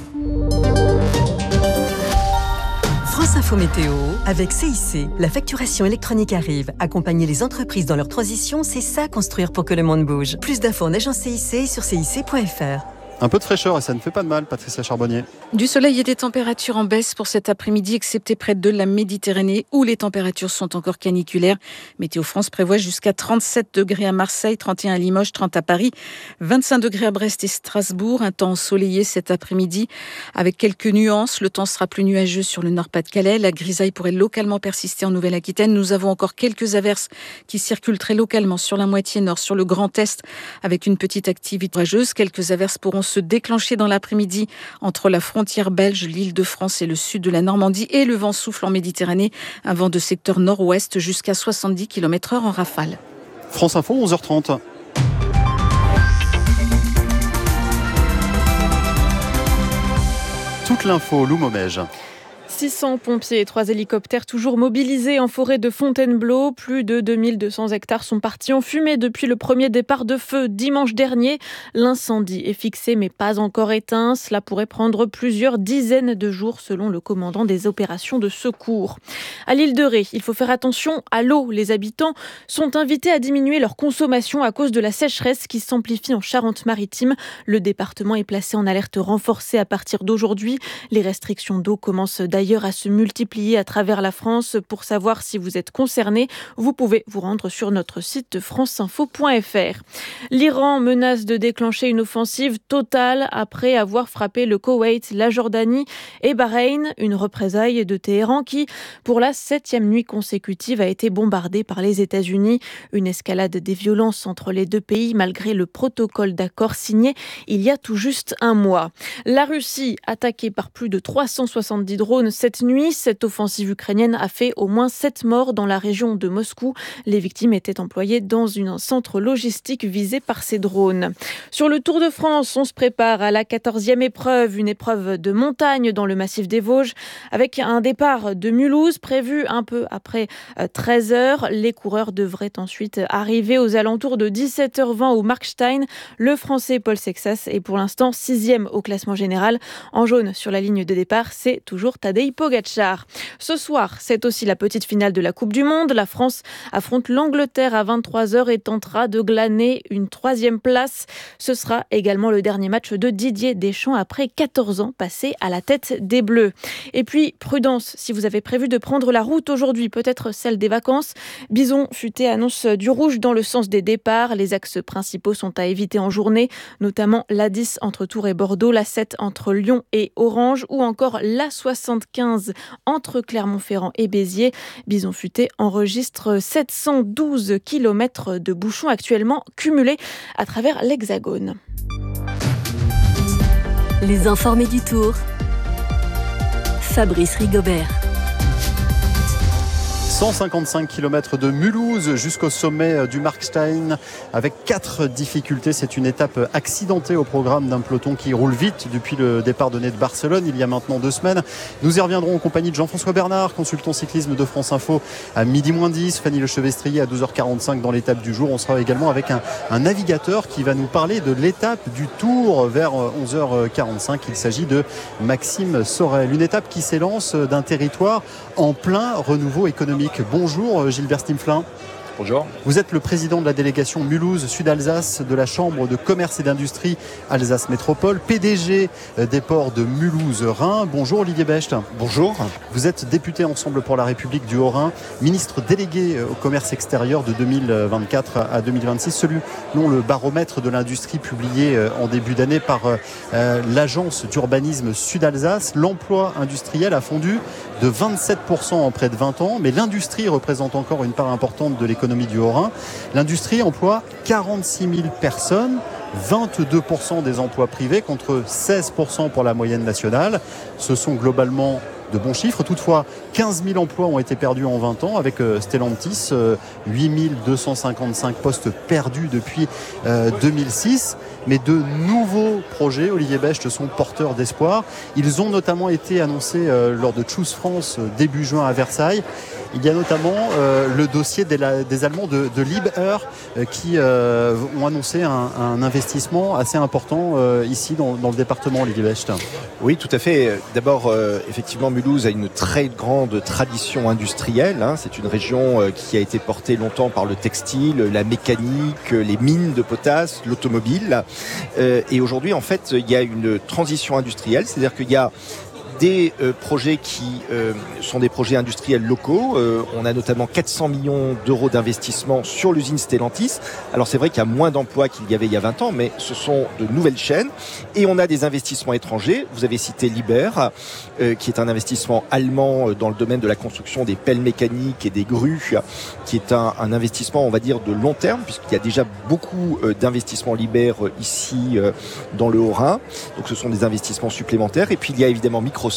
France Info Météo, avec CIC, la facturation électronique arrive. Accompagner les entreprises dans leur transition, c'est ça construire pour que le monde bouge. Plus d'infos en agence CIC sur cic.fr. Un peu de fraîcheur et ça ne fait pas de mal, Patricia Charbonnier. Du soleil et des températures en baisse pour cet après-midi, excepté près de la Méditerranée, où les températures sont encore caniculaires. Météo France prévoit jusqu'à 37 degrés à Marseille, 31 à Limoges, 30 à Paris, 25 degrés à Brest et Strasbourg. Un temps ensoleillé cet après-midi, avec quelques nuances. Le temps sera plus nuageux sur le Nord-Pas-de-Calais. La grisaille pourrait localement persister en Nouvelle-Aquitaine. Nous avons encore quelques averses qui circulent très localement sur la moitié nord, sur le Grand Est, avec une petite activité orageuse. Quelques averses pourront se déclencher dans l'après-midi entre la frontière belge, l'Île-de-France et le sud de la Normandie, et le vent souffle en Méditerranée, un vent de secteur nord-ouest jusqu'à 70 km/h en rafale. France Info, 11h30. Toute l'info, Lou Momège. 600 pompiers et 3 hélicoptères toujours mobilisés en forêt de Fontainebleau. Plus de 2200 hectares sont partis en fumée depuis le premier départ de feu dimanche dernier. L'incendie est fixé mais pas encore éteint. Cela pourrait prendre plusieurs dizaines de jours selon le commandant des opérations de secours. À l'île de Ré, il faut faire attention à l'eau. Les habitants sont invités à diminuer leur consommation à cause de la sécheresse qui s'amplifie en Charente-Maritime. Le département est placé en alerte renforcée à partir d'aujourd'hui. Les restrictions d'eau commencent d'ailleurs à se multiplier à travers la France. Pour savoir si vous êtes concerné, vous pouvez vous rendre sur notre site franceinfo.fr. L'Iran menace de déclencher une offensive totale après avoir frappé le Koweït, la Jordanie et Bahreïn. Une représaille de Téhéran qui, pour la 7e nuit consécutive, a été bombardée par les États-Unis. Une escalade des violences entre les deux pays malgré le protocole d'accord signé il y a tout juste un mois. La Russie, attaquée par plus de 370 drones cette nuit. Cette offensive ukrainienne a fait au moins 7 morts dans la région de Moscou. Les victimes étaient employées dans un centre logistique visé par ces drones. Sur le Tour de France, on se prépare à la 14e épreuve, une épreuve de montagne dans le massif des Vosges, avec un départ de Mulhouse prévu un peu après 13h. Les coureurs devraient ensuite arriver aux alentours de 17h20 au Markstein. Le Français Paul Sexas est pour l'instant 6e au classement général. En jaune sur la ligne de départ, c'est toujours Tadej Pogačar. Ce soir, c'est aussi la petite finale de la Coupe du Monde. La France affronte l'Angleterre à 23h et tentera de glaner une 3e place. Ce sera également le dernier match de Didier Deschamps après 14 ans passés à la tête des Bleus. Et puis, prudence, si vous avez prévu de prendre la route aujourd'hui, peut-être celle des vacances. Bison Futé annonce du rouge dans le sens des départs. Les axes principaux sont à éviter en journée, notamment l'A10 entre Tours et Bordeaux, l'A7 entre Lyon et Orange ou encore l'A75 entre Clermont-Ferrand et Béziers. Bison Futé enregistre 712 km de bouchons actuellement cumulés à travers l'Hexagone. Les informés du Tour. Fabrice Rigobert. 155 km de Mulhouse jusqu'au sommet du Markstein avec 4 difficultés. C'est une étape accidentée au programme d'un peloton qui roule vite depuis le départ donné de Barcelone il y a maintenant 2 semaines. Nous y reviendrons en compagnie de Jean-François Bernard, consultant cyclisme de France Info à midi moins 10, Fanny Lechevestrier à 12h45 dans l'étape du jour. On sera également avec un navigateur qui va nous parler de l'étape du Tour vers 11h45. Il s'agit de Maxime Sorel. Une étape qui s'élance d'un territoire en plein renouveau économique. Bonjour Gilbert Stimflin. Bonjour. Vous êtes le président de la délégation Mulhouse Sud-Alsace de la Chambre de commerce et d'industrie Alsace Métropole, PDG des ports de Mulhouse-Rhin. Bonjour Olivier Becht. Bonjour. Vous êtes député Ensemble pour la République du Haut-Rhin, ministre délégué au commerce extérieur de 2024 à 2026, selon le baromètre de l'industrie publié en début d'année par l'agence d'urbanisme Sud-Alsace. L'emploi industriel a fondu de 27% en près de 20 ans, mais l'industrie représente encore une part importante de l'économie du Haut-Rhin. L'industrie emploie 46 000 personnes, 22% des emplois privés contre 16% pour la moyenne nationale. Ce sont globalement de bons chiffres. Toutefois, 15 000 emplois ont été perdus en 20 ans avec Stellantis, 8 255 postes perdus depuis 2006. Mais de nouveaux projets, Olivier Becht, sont porteurs d'espoir. Ils ont notamment été annoncés lors de Choose France début juin à Versailles. Il y a notamment le dossier des Allemands de Liebherr qui ont annoncé un investissement assez important ici dans le département, Olivier Becht. Oui, tout à fait. D'abord, effectivement, Mulhouse a une très grande tradition industrielle. C'est une région qui a été portée longtemps par le textile, la mécanique, les mines de potasse, l'automobile. Et aujourd'hui, en fait, il y a une transition industrielle, c'est-à-dire qu'il y a des projets qui sont des projets industriels locaux. On a notamment 400 millions d'euros d'investissement sur l'usine Stellantis. Alors c'est vrai qu'il y a moins d'emplois qu'il y avait il y a 20 ans, mais ce sont de nouvelles chaînes. Et on a des investissements étrangers. Vous avez cité Liebherr, qui est un investissement allemand dans le domaine de la construction des pelles mécaniques et des grues, qui est un investissement, on va dire, de long terme, puisqu'il y a déjà beaucoup d'investissements Liebherr ici dans le Haut-Rhin. Donc ce sont des investissements supplémentaires. Et puis il y a évidemment Microsoft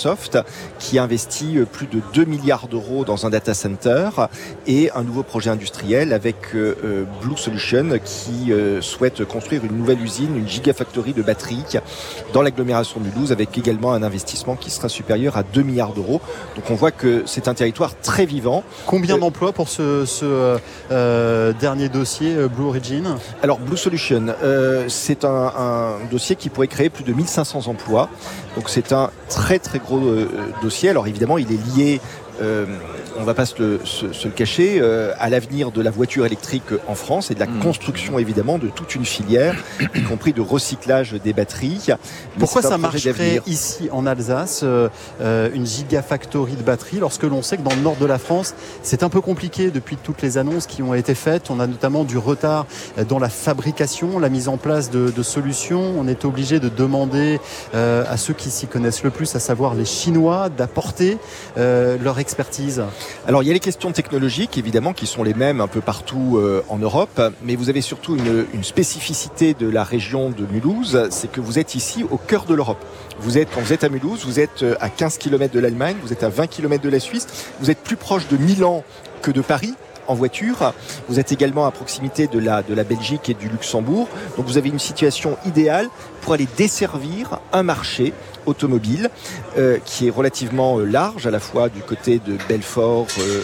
qui investit plus de 2 milliards d'euros dans un data center et un nouveau projet industriel avec Blue Solution qui souhaite construire une nouvelle usine, une gigafactory de batteries dans l'agglomération de Mulhouse avec également un investissement qui sera supérieur à 2 milliards d'euros. Donc on voit que c'est un territoire très vivant. Combien d'emplois pour ce dernier dossier Blue Origin ? Alors Blue Solution, c'est un dossier qui pourrait créer plus de 1500 emplois. Donc c'est un très gros dossier. Alors évidemment, il est lié, on ne va pas se le cacher, à l'avenir de la voiture électrique en France et de la construction évidemment de toute une filière, y compris de recyclage des batteries. Pourquoi ça marcherait ici en Alsace, une gigafactory de batteries, lorsque l'on sait que dans le nord de la France, c'est un peu compliqué depuis toutes les annonces qui ont été faites. On a notamment du retard dans la fabrication, la mise en place de solutions. On est obligé de demander à ceux qui s'y connaissent le plus, à savoir les Chinois, d'apporter leur expertise. Alors il y a les questions technologiques évidemment qui sont les mêmes un peu partout en Europe, mais vous avez surtout une spécificité de la région de Mulhouse, c'est que vous êtes ici au cœur de l'Europe. Quand vous êtes à Mulhouse, vous êtes à 15 km de l'Allemagne, vous êtes à 20 km de la Suisse, vous êtes plus proche de Milan que de Paris en voiture. Vous êtes également à proximité de la Belgique et du Luxembourg. Donc vous avez une situation idéale pour aller desservir un marché automobile qui est relativement large, à la fois du côté de Belfort,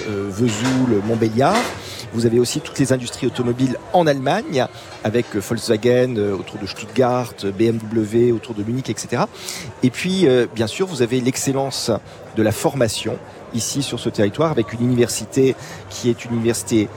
Vesoul, Montbéliard. Vous avez aussi toutes les industries automobiles en Allemagne, avec Volkswagen autour de Stuttgart, BMW autour de Munich, etc. Et puis, bien sûr, vous avez l'excellence de la formation ici sur ce territoire, avec une université qui est une université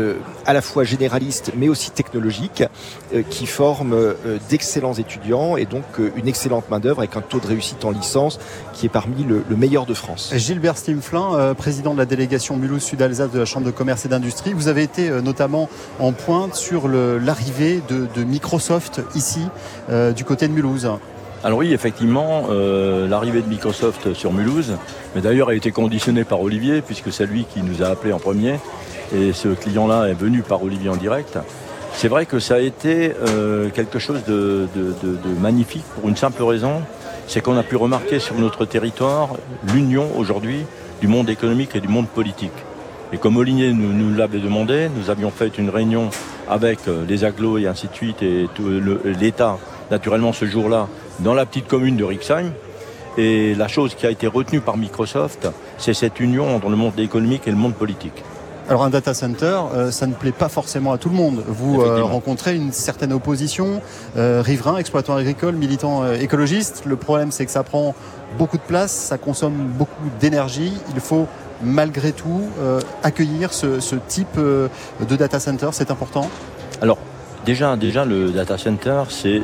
à la fois généraliste mais aussi technologique, qui forme d'excellents étudiants et donc une excellente main d'œuvre avec un taux de réussite en licence qui est parmi le meilleur de France. Gilbert Stimflin, président de la délégation Mulhouse Sud-Alsace de la Chambre de commerce et d'industrie, vous avez été notamment en pointe sur l'arrivée de Microsoft ici du côté de Mulhouse. Alors oui, effectivement, l'arrivée de Microsoft sur Mulhouse, mais d'ailleurs a été conditionnée par Olivier, puisque c'est lui qui nous a appelés en premier, et ce client-là est venu par Olivier en direct. C'est vrai que ça a été quelque chose de magnifique pour une simple raison, c'est qu'on a pu remarquer sur notre territoire l'union aujourd'hui du monde économique et du monde politique. Et comme Olivier nous l'avait demandé, nous avions fait une réunion avec les agglos et ainsi de suite, et l'État, naturellement, ce jour-là, dans la petite commune de Rixheim. Et la chose qui a été retenue par Microsoft, c'est cette union entre le monde économique et le monde politique. Alors un data center, ça ne plaît pas forcément à tout le monde. Vous rencontrez une certaine opposition, riverains, exploitants agricoles, militants écologistes. Le problème, c'est que ça prend beaucoup de place, ça consomme beaucoup d'énergie. Il faut malgré tout accueillir ce type de data center, c'est important. Alors déjà le data center,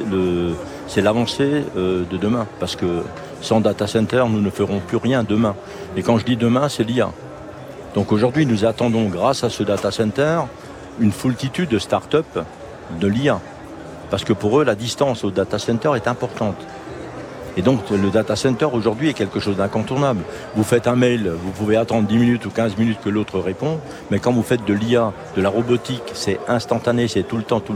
c'est l'avancée de demain, parce que sans data center, nous ne ferons plus rien demain. Et quand je dis demain, c'est l'IA. Donc aujourd'hui, nous attendons, grâce à ce data center, une foultitude de start-up de l'IA. Parce que pour eux, la distance au data center est importante. Et donc, le data center, aujourd'hui, est quelque chose d'incontournable. Vous faites un mail, vous pouvez attendre 10 minutes ou 15 minutes que l'autre répond, mais quand vous faites de l'IA, de la robotique, c'est instantané, c'est tout le temps.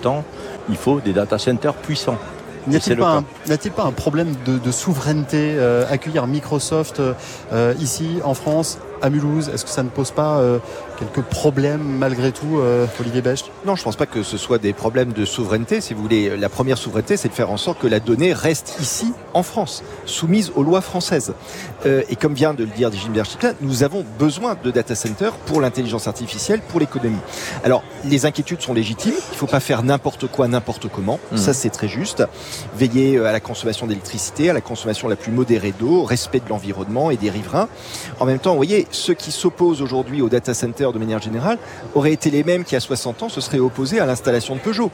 Il faut des data centers puissants. N'y a-t-il pas un problème de souveraineté accueillir Microsoft ici, en France, à Mulhouse? Est-ce que ça ne pose pas quelques problèmes malgré tout, Olivier Becht? Non, je ne pense pas que ce soit des problèmes de souveraineté. Si vous voulez, la première souveraineté, c'est de faire en sorte que la donnée reste ici, en France, soumise aux lois françaises. Et comme vient de le dire Gilbert Chiclin, nous avons besoin de data centers pour l'intelligence artificielle, pour l'économie. Alors, les inquiétudes sont légitimes. Il ne faut pas faire n'importe quoi, n'importe comment. Ça, c'est très juste. Veiller à la consommation d'électricité, à la consommation la plus modérée d'eau, au respect de l'environnement et des riverains. En même temps, vous voyez, ceux qui s'opposent aujourd'hui au data center de manière générale auraient été les mêmes qui, à 60 ans, se seraient opposés à l'installation de Peugeot.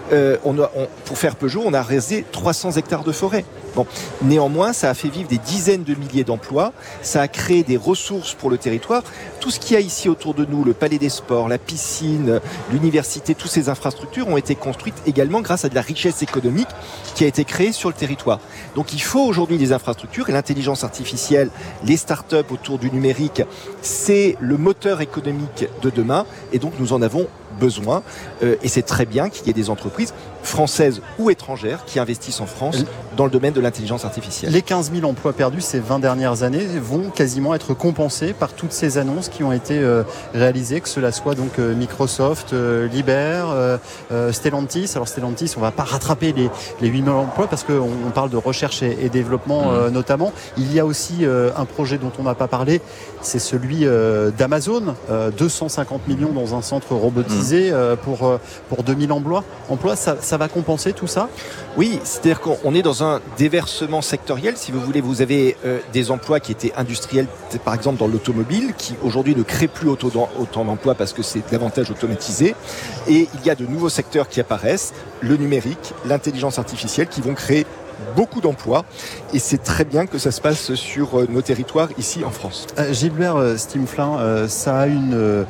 Pour faire Peugeot, on a rasé 300 hectares de forêt. Bon. Néanmoins, ça a fait vivre des dizaines de milliers d'emplois, ça a créé des ressources pour le territoire. Tout ce qu'il y a ici autour de nous, le palais des sports, la piscine, l'université, toutes ces infrastructures ont été construites également grâce à de la richesse économique qui a été créée sur le territoire. Donc il faut aujourd'hui des infrastructures, et l'intelligence artificielle, les startups autour du numérique, c'est le moteur économique de demain, et donc nous en avons besoin, et c'est très bien qu'il y ait des entreprises françaises ou étrangères qui investissent en France dans le domaine de l'intelligence artificielle. Les 15 000 emplois perdus ces 20 dernières années vont quasiment être compensés par toutes ces annonces qui ont été réalisées, que cela soit donc Microsoft, Liber, Stellantis. Alors Stellantis, on ne va pas rattraper les 8 000 emplois parce qu'on parle de recherche et développement notamment. Il y a aussi un projet dont on n'a pas parlé, c'est celui d'Amazon, 250 millions dans un centre robotisé pour 2000 emplois. Ça va compenser tout ça? Oui, c'est-à-dire qu'on est dans un déversement sectoriel. Si vous voulez, vous avez des emplois qui étaient industriels, par exemple dans l'automobile, qui aujourd'hui ne créent plus autant d'emplois parce que c'est davantage automatisé. Et il y a de nouveaux secteurs qui apparaissent, le numérique, l'intelligence artificielle, qui vont créer beaucoup d'emplois, et c'est très bien que ça se passe sur nos territoires ici en France. Gilbert Stimflin, ça a une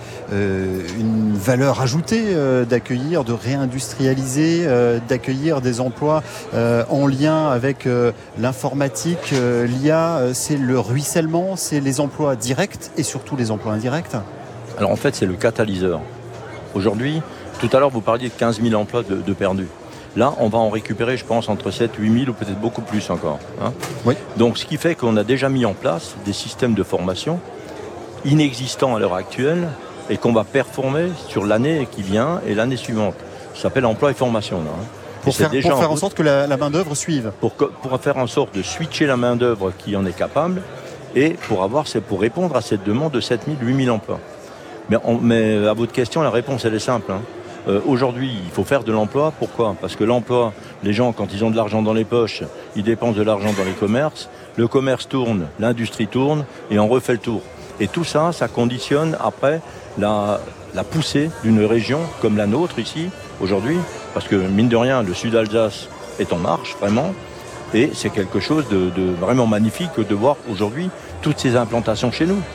valeur ajoutée d'accueillir, de réindustrialiser, d'accueillir des emplois en lien avec l'informatique, l'IA, c'est le ruissellement, c'est les emplois directs et surtout les emplois indirects. Alors en fait, c'est le catalyseur. Aujourd'hui, tout à l'heure, vous parliez de 15 000 emplois de perdus. Là, on va en récupérer, je pense, entre 7 et 8 000 ou peut-être beaucoup plus encore. Hein. Oui. Donc, ce qui fait qu'on a déjà mis en place des systèmes de formation inexistants à l'heure actuelle et qu'on va performer sur l'année qui vient et l'année suivante. Ça s'appelle emploi et formation. Là, hein. Pour faire en sorte que la main-d'œuvre suive. Pour faire en sorte de switcher la main-d'œuvre qui en est capable et pour répondre à cette demande de 7 000, 8 000 emplois. Mais à votre question, la réponse, elle est simple. Hein. Aujourd'hui, il faut faire de l'emploi. Pourquoi? Parce que l'emploi, les gens, quand ils ont de l'argent dans les poches, ils dépensent de l'argent dans les commerces. Le commerce tourne, l'industrie tourne, et on refait le tour. Et tout ça, ça conditionne après la poussée d'une région comme la nôtre ici, aujourd'hui. Parce que, mine de rien, le sud Alsace est en marche, vraiment. Et c'est quelque chose de vraiment magnifique de voir aujourd'hui toutes ces implantations chez nous.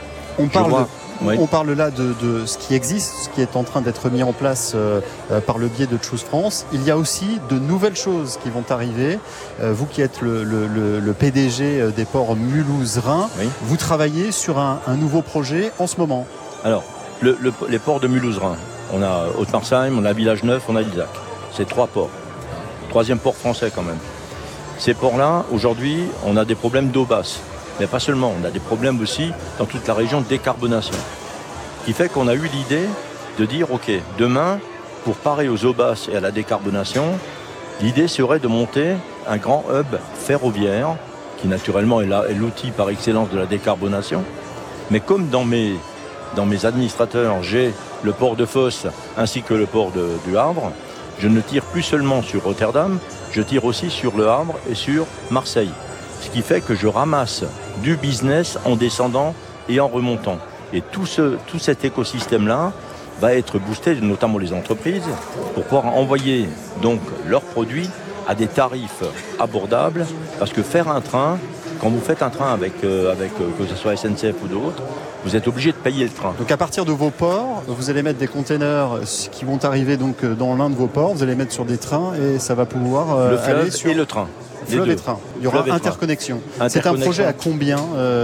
On parle là de ce qui existe, ce qui est en train d'être mis en place par le biais de Choose France. Il y a aussi de nouvelles choses qui vont arriver. Vous qui êtes le PDG des ports Mulhouse-Rhin, oui. Vous travaillez sur un nouveau projet en ce moment. Alors, les ports de Mulhouse-Rhin, on a Haute-Marsheim, on a Village-Neuf, on a Ilzac. C'est 3 ports. 3e port français quand même. Ces ports-là, aujourd'hui, on a des problèmes d'eau basse. Mais pas seulement, on a des problèmes aussi dans toute la région de décarbonation. Ce qui fait qu'on a eu l'idée de dire, ok, demain, pour parer aux eaux basses et à la décarbonation, l'idée serait de monter un grand hub ferroviaire, qui naturellement est l'outil par excellence de la décarbonation. Mais comme dans mes administrateurs, j'ai le port de Fos ainsi que le port du Havre, je ne tire plus seulement sur Rotterdam, je tire aussi sur le Havre et sur Marseille. Ce qui fait que je ramasse du business en descendant et en remontant. Et tout cet écosystème-là va être boosté, notamment les entreprises, pour pouvoir envoyer donc leurs produits à des tarifs abordables. Parce que faire un train, quand vous faites un train avec que ce soit SNCF ou d'autres, vous êtes obligé de payer le train. Donc à partir de vos ports, vous allez mettre des containers qui vont arriver donc dans l'un de vos ports, vous allez mettre sur des trains et ça va pouvoir le fleuve aller sur et le train. Fleuve et train. Il y aura interconnexion. C'est un projet à combien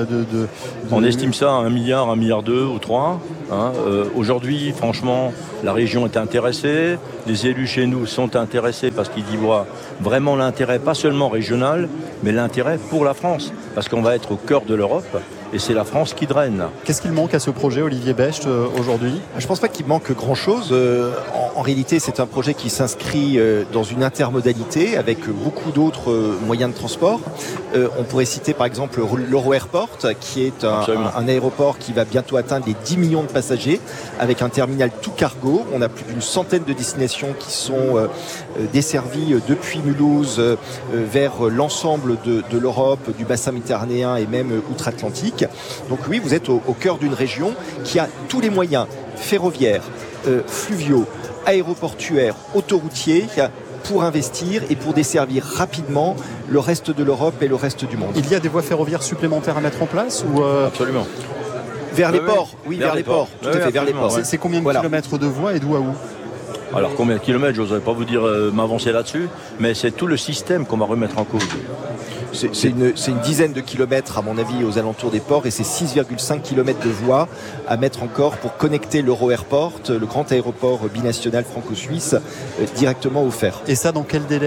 On estime ça à 1 milliard, 1,2 milliard ou 3. Aujourd'hui, franchement, la région est intéressée. Les élus chez nous sont intéressés parce qu'ils y voient vraiment l'intérêt, pas seulement régional, mais l'intérêt pour la France. Parce qu'on va être au cœur de l'Europe. Et c'est la France qui draine. Qu'est-ce qu'il manque à ce projet, Olivier Becht, aujourd'hui ? Je ne pense pas qu'il manque grand-chose. En réalité, c'est un projet qui s'inscrit dans une intermodalité avec beaucoup d'autres moyens de transport. On pourrait citer par exemple l'Euro-Airport, qui est un aéroport qui va bientôt atteindre les 10 millions de passagers, avec un terminal tout cargo. On a plus d'une centaine de destinations qui sont desservies depuis Mulhouse vers l'ensemble de l'Europe, du bassin méditerranéen et même outre-Atlantique. Donc oui, vous êtes au cœur d'une région qui a tous les moyens ferroviaires, fluviaux, aéroportuaires, autoroutiers pour investir et pour desservir rapidement le reste de l'Europe et le reste du monde. Il y a des voies ferroviaires supplémentaires à mettre en place ou Absolument. Vers les ports, oui, vers les ports, tout à fait, vers les ports. C'est combien de kilomètres de voies et d'où à où ? Alors combien de kilomètres, je n'oserais pas vous dire m'avancer là-dessus, mais c'est tout le système qu'on va remettre en cause. C'est une dizaine de kilomètres à mon avis aux alentours des ports et c'est 6,5 kilomètres de voies à mettre encore pour connecter l'Euro-Airport, le grand aéroport binational franco-suisse, directement au fer. Et ça dans quel délai ?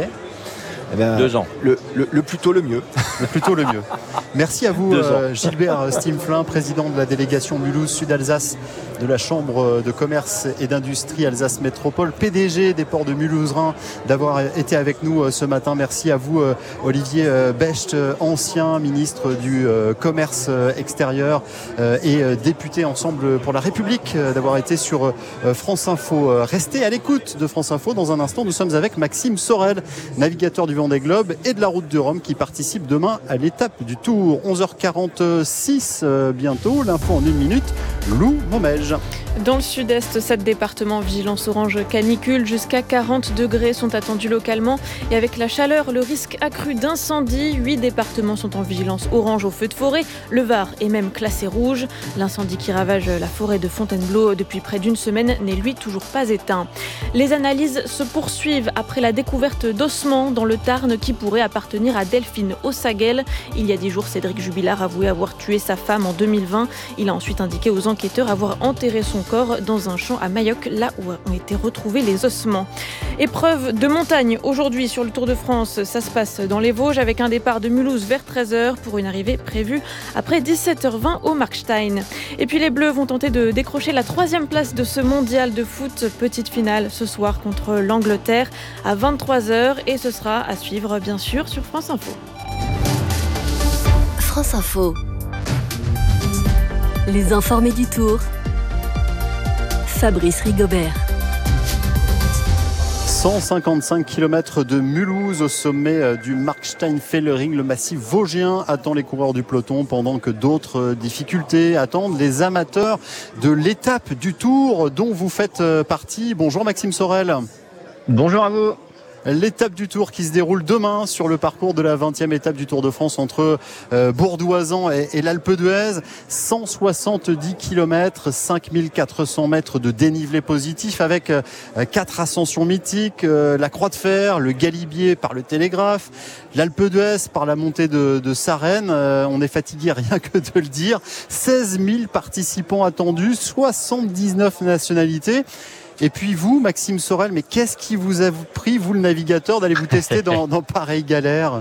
2 ans. Le plus tôt le mieux. Le plus tôt le mieux. Merci à vous Gilbert Stimflin, président de la délégation Mulhouse Sud-Alsace de la Chambre de commerce et d'industrie Alsace Métropole, PDG des ports de Mulhouse-Rhin, d'avoir été avec nous ce matin. Merci à vous Olivier Becht, ancien ministre du commerce extérieur et député Ensemble pour la République, d'avoir été sur France Info. Restez à l'écoute de France Info. Dans un instant, nous sommes avec Maxime Sorel, navigateur du Vendée Globe et de la Route de Rome, qui participe demain à l'étape du Tour. 11h46 bientôt. L'info en 1 minute. Lou Momège. Dans le sud-est, 7 départements vigilance orange canicule. Jusqu'à 40 degrés sont attendus localement. Et avec la chaleur, le risque accru d'incendie. 8 départements sont en vigilance orange au feu de forêt. Le Var est même classé rouge. L'incendie qui ravage la forêt de Fontainebleau depuis près d'1 semaine n'est lui toujours pas éteint. Les analyses se poursuivent après la découverte d'ossements dans le Tarn qui pourraient appartenir à Delphine Ossaguel. Il y a 10 jours, Cédric Jubilard avouait avoir tué sa femme en 2020. Il a ensuite indiqué aux enquêteurs avoir enterré son corps dans un champ à Mayoc, là où ont été retrouvés les ossements. Épreuve de montagne aujourd'hui sur le Tour de France. Ça se passe dans les Vosges avec un départ de Mulhouse vers 13h pour une arrivée prévue après 17h20 au Markstein. Et puis les Bleus vont tenter de décrocher la 3e place de ce mondial de foot. Petite finale ce soir contre l'Angleterre à 23h et ce sera à suivre bien sûr sur France Info. France Info. Les informés du Tour. Fabrice Rigobert. 155 km de Mulhouse au sommet du Markstein-Fellering. Le massif vosgien attend les coureurs du peloton pendant que d'autres difficultés attendent les amateurs de l'étape du Tour dont vous faites partie. Bonjour Maxime Sorel. Bonjour à vous. L'étape du Tour qui se déroule demain sur le parcours de la 20e étape du Tour de France entre Bourdoisan et l'Alpe d'Huez. 170 km, 5400 mètres de dénivelé positif avec 4 ascensions mythiques, la Croix de Fer, le Galibier par le Télégraphe, l'Alpe d'Huez par la montée de Sarenne. On est fatigué rien que de le dire. 16 000 participants attendus, 79 nationalités. Et puis vous, Maxime Sorel, mais qu'est-ce qui vous a pris, vous le navigateur, d'aller vous tester dans pareille galère ?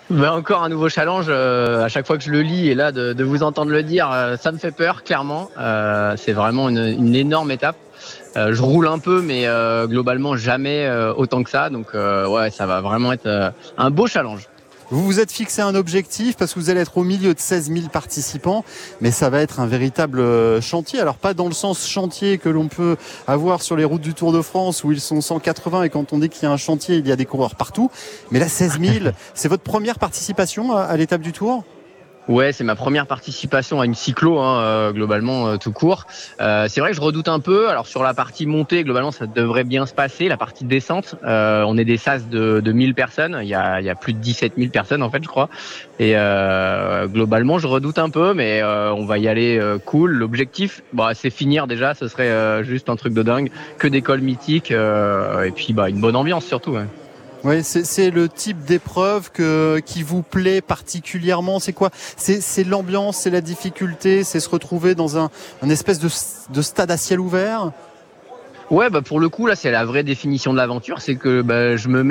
Encore un nouveau challenge. À chaque fois que je le lis et là de vous entendre le dire, ça me fait peur clairement. C'est vraiment une énorme étape. Je roule un peu, mais globalement jamais autant que ça. Donc ouais, ça va vraiment être un beau challenge. Vous vous êtes fixé un objectif parce que vous allez être au milieu de 16 000 participants, mais ça va être un véritable chantier. Alors pas dans le sens chantier que l'on peut avoir sur les routes du Tour de France où ils sont 180 et quand on dit qu'il y a un chantier, il y a des coureurs partout. Mais là, 16 000, c'est votre première participation à l'étape du Tour ? Ouais, c'est ma première participation à une cyclo, globalement tout court. C'est vrai que je redoute un peu. Alors sur la partie montée, globalement, ça devrait bien se passer. La partie descente, on est des sas de 1000 personnes. Il y a plus de 17 000 personnes en fait, je crois. Et globalement, je redoute un peu, mais on va y aller cool. L'objectif, c'est finir déjà. Ce serait juste un truc de dingue, que des cols mythiques et puis une bonne ambiance surtout. Ouais. Oui, c'est le type d'épreuve qui vous plaît particulièrement. C'est quoi ? C'est l'ambiance, c'est la difficulté, c'est se retrouver dans un espèce de stade à ciel ouvert ? Ouais, pour le coup, là, c'est la vraie définition de l'aventure. C'est que je me mets